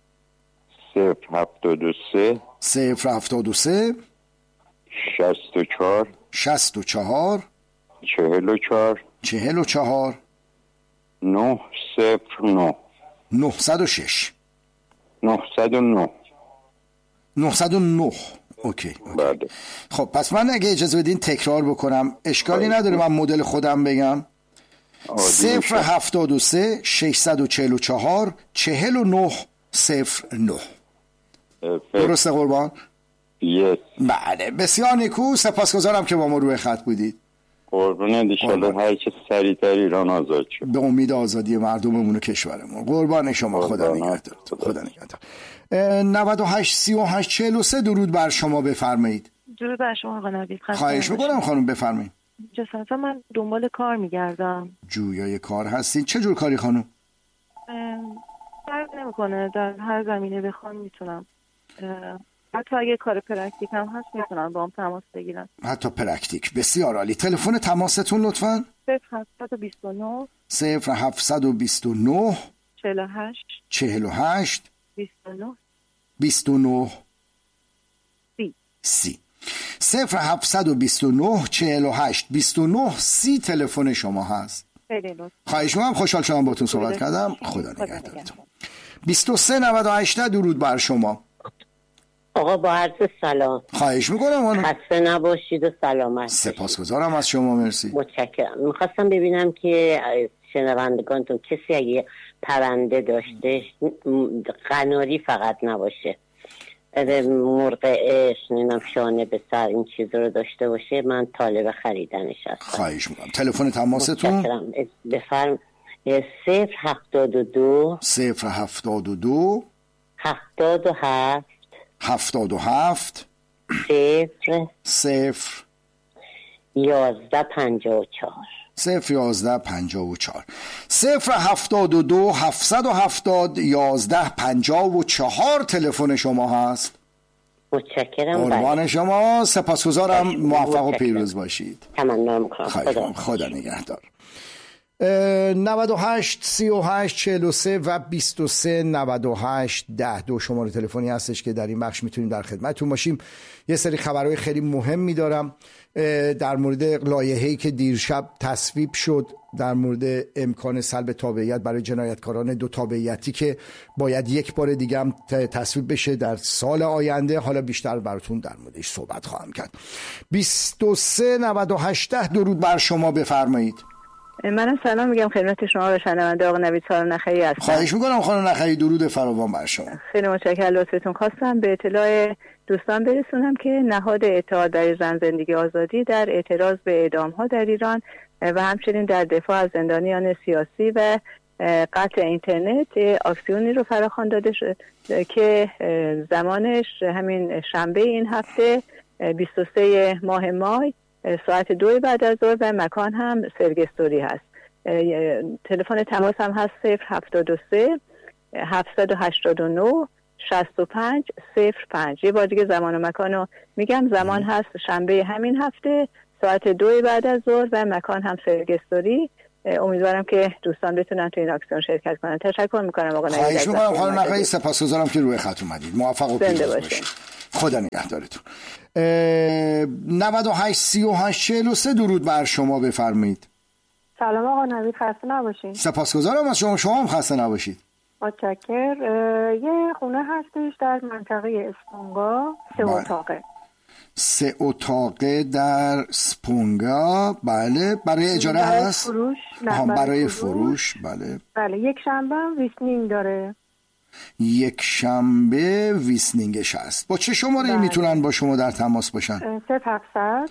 073 073 64 64 44 44 909 906 909 909. اوکی. بله. خب پس من اگه اجازه بدین تکرار بکنم، اشکالی نداره من مدل خودم بگم. 073 644 4909. درسته قربان؟ بله، بسیار نیکو، سپاسگزارم که با ما روی خط بودید. قربان انشالله هر چه سریعتر ایران آزاد شد. به امید آزادی مردممون و کشورمون. قربان شما، خدا نگهدارتون. خدا نگهدار. 98 38 43 درود بر شما، بفرمایید. درود بر شما آقا نوید. خواهش میکنم خانم، بفرمایید. جسارتا من دنبال کار میگردم. جویای کار هستین؟ چه جور کاری خانم؟ فرق نمیکنه، در هر زمینه بخوام میتونم. حتی اگه کار پرکتیک هم هست میتونم با هم تماس بگیرم. حتی پرکتیک. بسیار عالی. تلفن تماستون لطفاً. 0729 0729 48 48 29 29 30 0729 48 29 30 تلفن شما هست. خیلی لطفا. خواهش می‌کنم، خوشحال شدم باهاتون صحبت کردم. خدا نگهدارتون. 2398 درود بر شما. آقا با عرض سلام. خواهش میکنم. خسته نباشید و سلامت. سپاسگزارم از شما، مرسی. متشکرم. میخواستم ببینم که شنوندگانتون کسی اگه پرنده داشته، قناری فقط نباشه، مرغ عشق، نمیدونم شانه به سر، این چیز رو داشته باشه، من طالب خریدنش هستم. خواهش میکنم. تلفن تماستون؟ بفرم. 072 072 77 77 0 1154 01154 072 770 1154 تلفن شما هست. متشکرم. قربان شما، سپاسگزارم. موفق و پیروز باشید. تمنا میکنم. خدا نگهدار. 98 38 43 و 23 98 10 شماره تلفنی هستش که در این بخش میتونیم در خدمتتون باشیم. یه سری خبرهای خیلی مهمی دارم در مورد لایحه‌ای که دیرشب تصویب شد در مورد امکان سلب تابعیت برای جنایتکاران 2 تابعیتی که باید یک بار دیگه هم تصویب بشه در سال آینده. حالا بیشتر براتون در موردش صحبت خواهم کرد. 23 98 درود بر شما، بفرمایید. منم سلام میگم خدمت شما و شنونده آقا نوید سارا نخعی هستم. خواهش میکنم خانم نخعی، درود فراوان بر شما. خیلی متشکرم. لطفتون خواستم به اطلاع دوستان برسونم که نهاد اتحاد برای زن زندگی آزادی در اعتراض به اعدام‌ها در ایران و همچنین در دفاع از زندانیان سیاسی و قطع اینترنت اکسیونی رو فراخوان داده شد که زمانش همین شنبه این هفته 23 ماه مای ساعت 2 بعد از ظهر و مکان هم سرگستوری هست. تلفن تماس هم هست 073 789 65 05. یه بار دیگه زمان و مکانو میگم. زمان هست شنبه همین هفته ساعت 2 بعد از ظهر و مکان هم سرگستوری. امیدوارم که دوستان بتونن تو این اکسیون شرکت کنن. تشکر میکنم آقا نوید. خواهش میکنم خانم نقایی، سپاسگزارم که روی خط اومدید. موفق و پیروز باشید. خدا نگهدارتون. 98 38 43 درود بر شما، بفرمایید. سلام آقا نوید، خسته نباشید. سپاسگزارم از شما. شما هم خسته نباشید. متشکر. یه خونه هستش در منطقه اسپونگا، 3 اتاقه. 3 اتاقه در اسپونگا. بله. برای اجاره هست؟ فروش. برای فروش. بله. بله. یک شنبه ویسنینگ داره. یک شنبه ویسنینگش هست. با چه شماره میتونن با شما در تماس باشن؟ 0700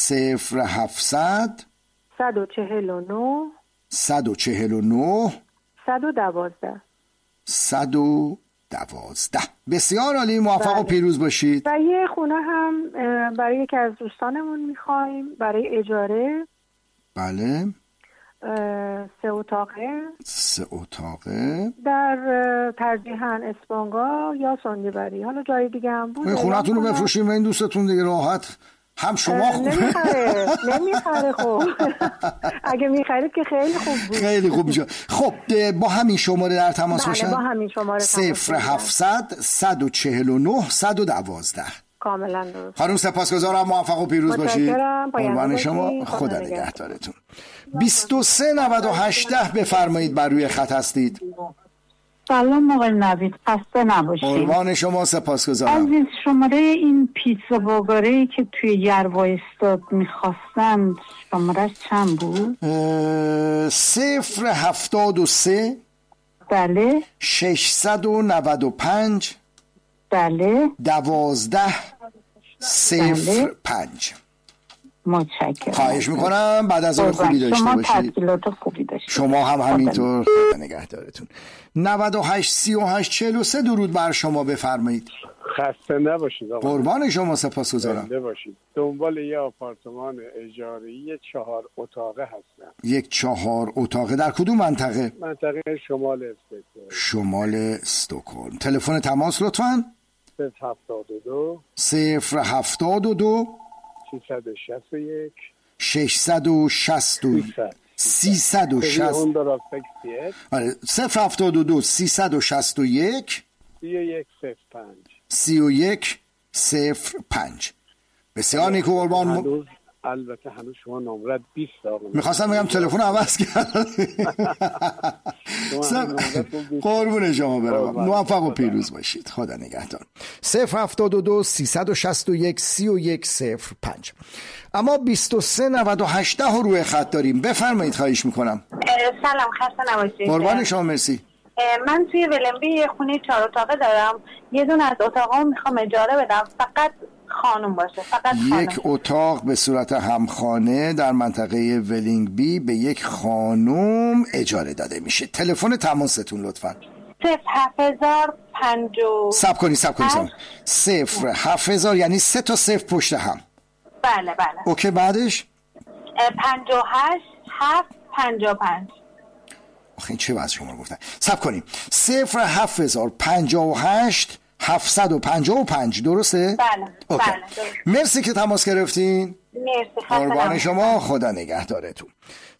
0700 149 149 112 112. بسیار عالی. موفق و پیروز باشید. و یه خونه هم برای یکی از دوستانمون میخوایم برای اجاره. بله. 3 اتاقه. 3 اتاقه در ترجیحاً اسپانگا یا سندیبری. حالا جای دیگه هم بود. خونتون رو بفروشیم و این دوستتون دیگه راحت. هم شما خوبه. نمیخره خب. اگه میخرید که خیلی خوب بود. خیلی خوب میشه. خب با همین شماره در تماس باشن. با همین شماره 0700 149 112. کاملا درست. خانم سپاسگزارم. موفق و پیروز باشید. قربان شما. خدا نگهدارتون. 23 98 بفرمایید، بر روی خط هستید. سلام آقای نوید، خسته نباشید. قربان شما. سپاسگزارم. عزیز، شماره این پیتزا باگاری که توی یروا استاد میخواستم شمارهش چند بود؟ 073 بله 695 بله 12 05. متشکرم. خواهش میکنم. بعد از اون خوبی داشته شما باشید. تحصیلات خوبی داشته. شما هم همینطور. خدا نگهدارتون. 98 38 43 درود بر شما، بفرمایید. خسته نباشید آقا. قربان شما. سپاسگزارم. زنده باشید. دنبال یه آپارتمان اجاره‌ای 4 اتاقه هستم. یک 4 اتاقه در کدوم منطقه؟ منطقه شمال استکهلم. شمال استکهلم. تلفن تماس لطفاً. 072 072 661 660 360. آره 072 361 3105. بسیار نیکو قربان. البته هنوز شما نمرت 20 آقا. میخواستم بگم تلفن عوض کردم. قربون شما برم. موفق و پیروز باشید. خدا نگهدار. 072 361 3105. اما 23 98 رو روی خط داریم. بفرمایید. خواهش میکنم. سلام، خسته نباشید. قربان شما. مرسی. من توی ولنبی یه خونه 4 اتاقه دارم. یه دونه از اتاقا میخوام اجاره بدم، فقط خانم باشه. فقط یک اتاق به صورت همخانه در منطقه ولینگبی به یک خانم اجاره داده میشه. تلفن تماستون لطفاً. 07050. سب کنید 07000 یعنی 3 تا 0 پشت هم. بله. اوکی. بعدش 58 755. آخه این چه وضع شما گفتن؟ سب کنیم. 07058 755. درسته؟ بله. اوکی. بله. مرسی که تماس گرفتین. مرسی. قربان شما. خدا نگهدارتون.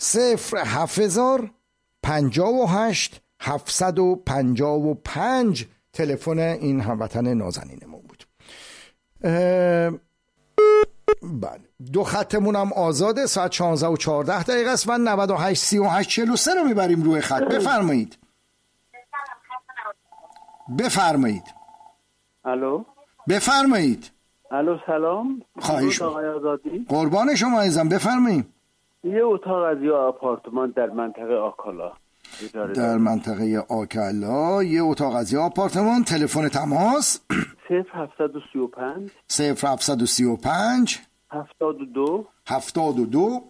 07058 755 تلفن این هموطن نازنینمون بود. بله. 2 خطمون هم آزاده. ساعت 16 و 14 دقیقه است و 98 38 43 رو میبریم روی خط. بفرمایید. الو. بفرمایید. الو سلام. خواهش آقای آزادی. قربان شما عزیزم. بفرمایید. یه اتاق از یه آپارتمان در منطقه آکالا. در منطقه آکالا یه اتاق از یه آپارتمان. تلفن تماس 0735 0735 72 74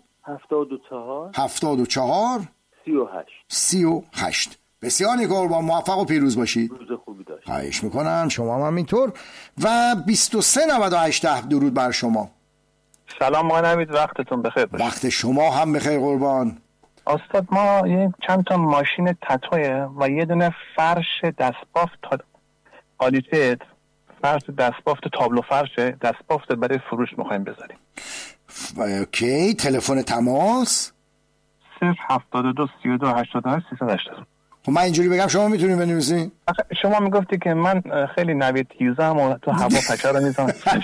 38. بسیار قربان. موفق و پیروز باشید. روز خوبی داشت. خواهش میکنم. شما هم همینطور. و 23 98 درود بر شما. سلام آقای نوید، وقتتون بخیر باشه. وقت شما هم بخیر قربان. استاد ما چند تا ماشین تتویه و یه دونه فرش دستبافت قالیته، فرش دستبافت تابلو فرش دستبافت برای فروش میخوایم بذاریم. اوکی، تلفن تماس 072 32 88 380. خب من اینجوری بگم شما میتونی بنویسین؟ شما میگفتی که من خیلی نوید یوزم و تو هوا پچه رو میزنم.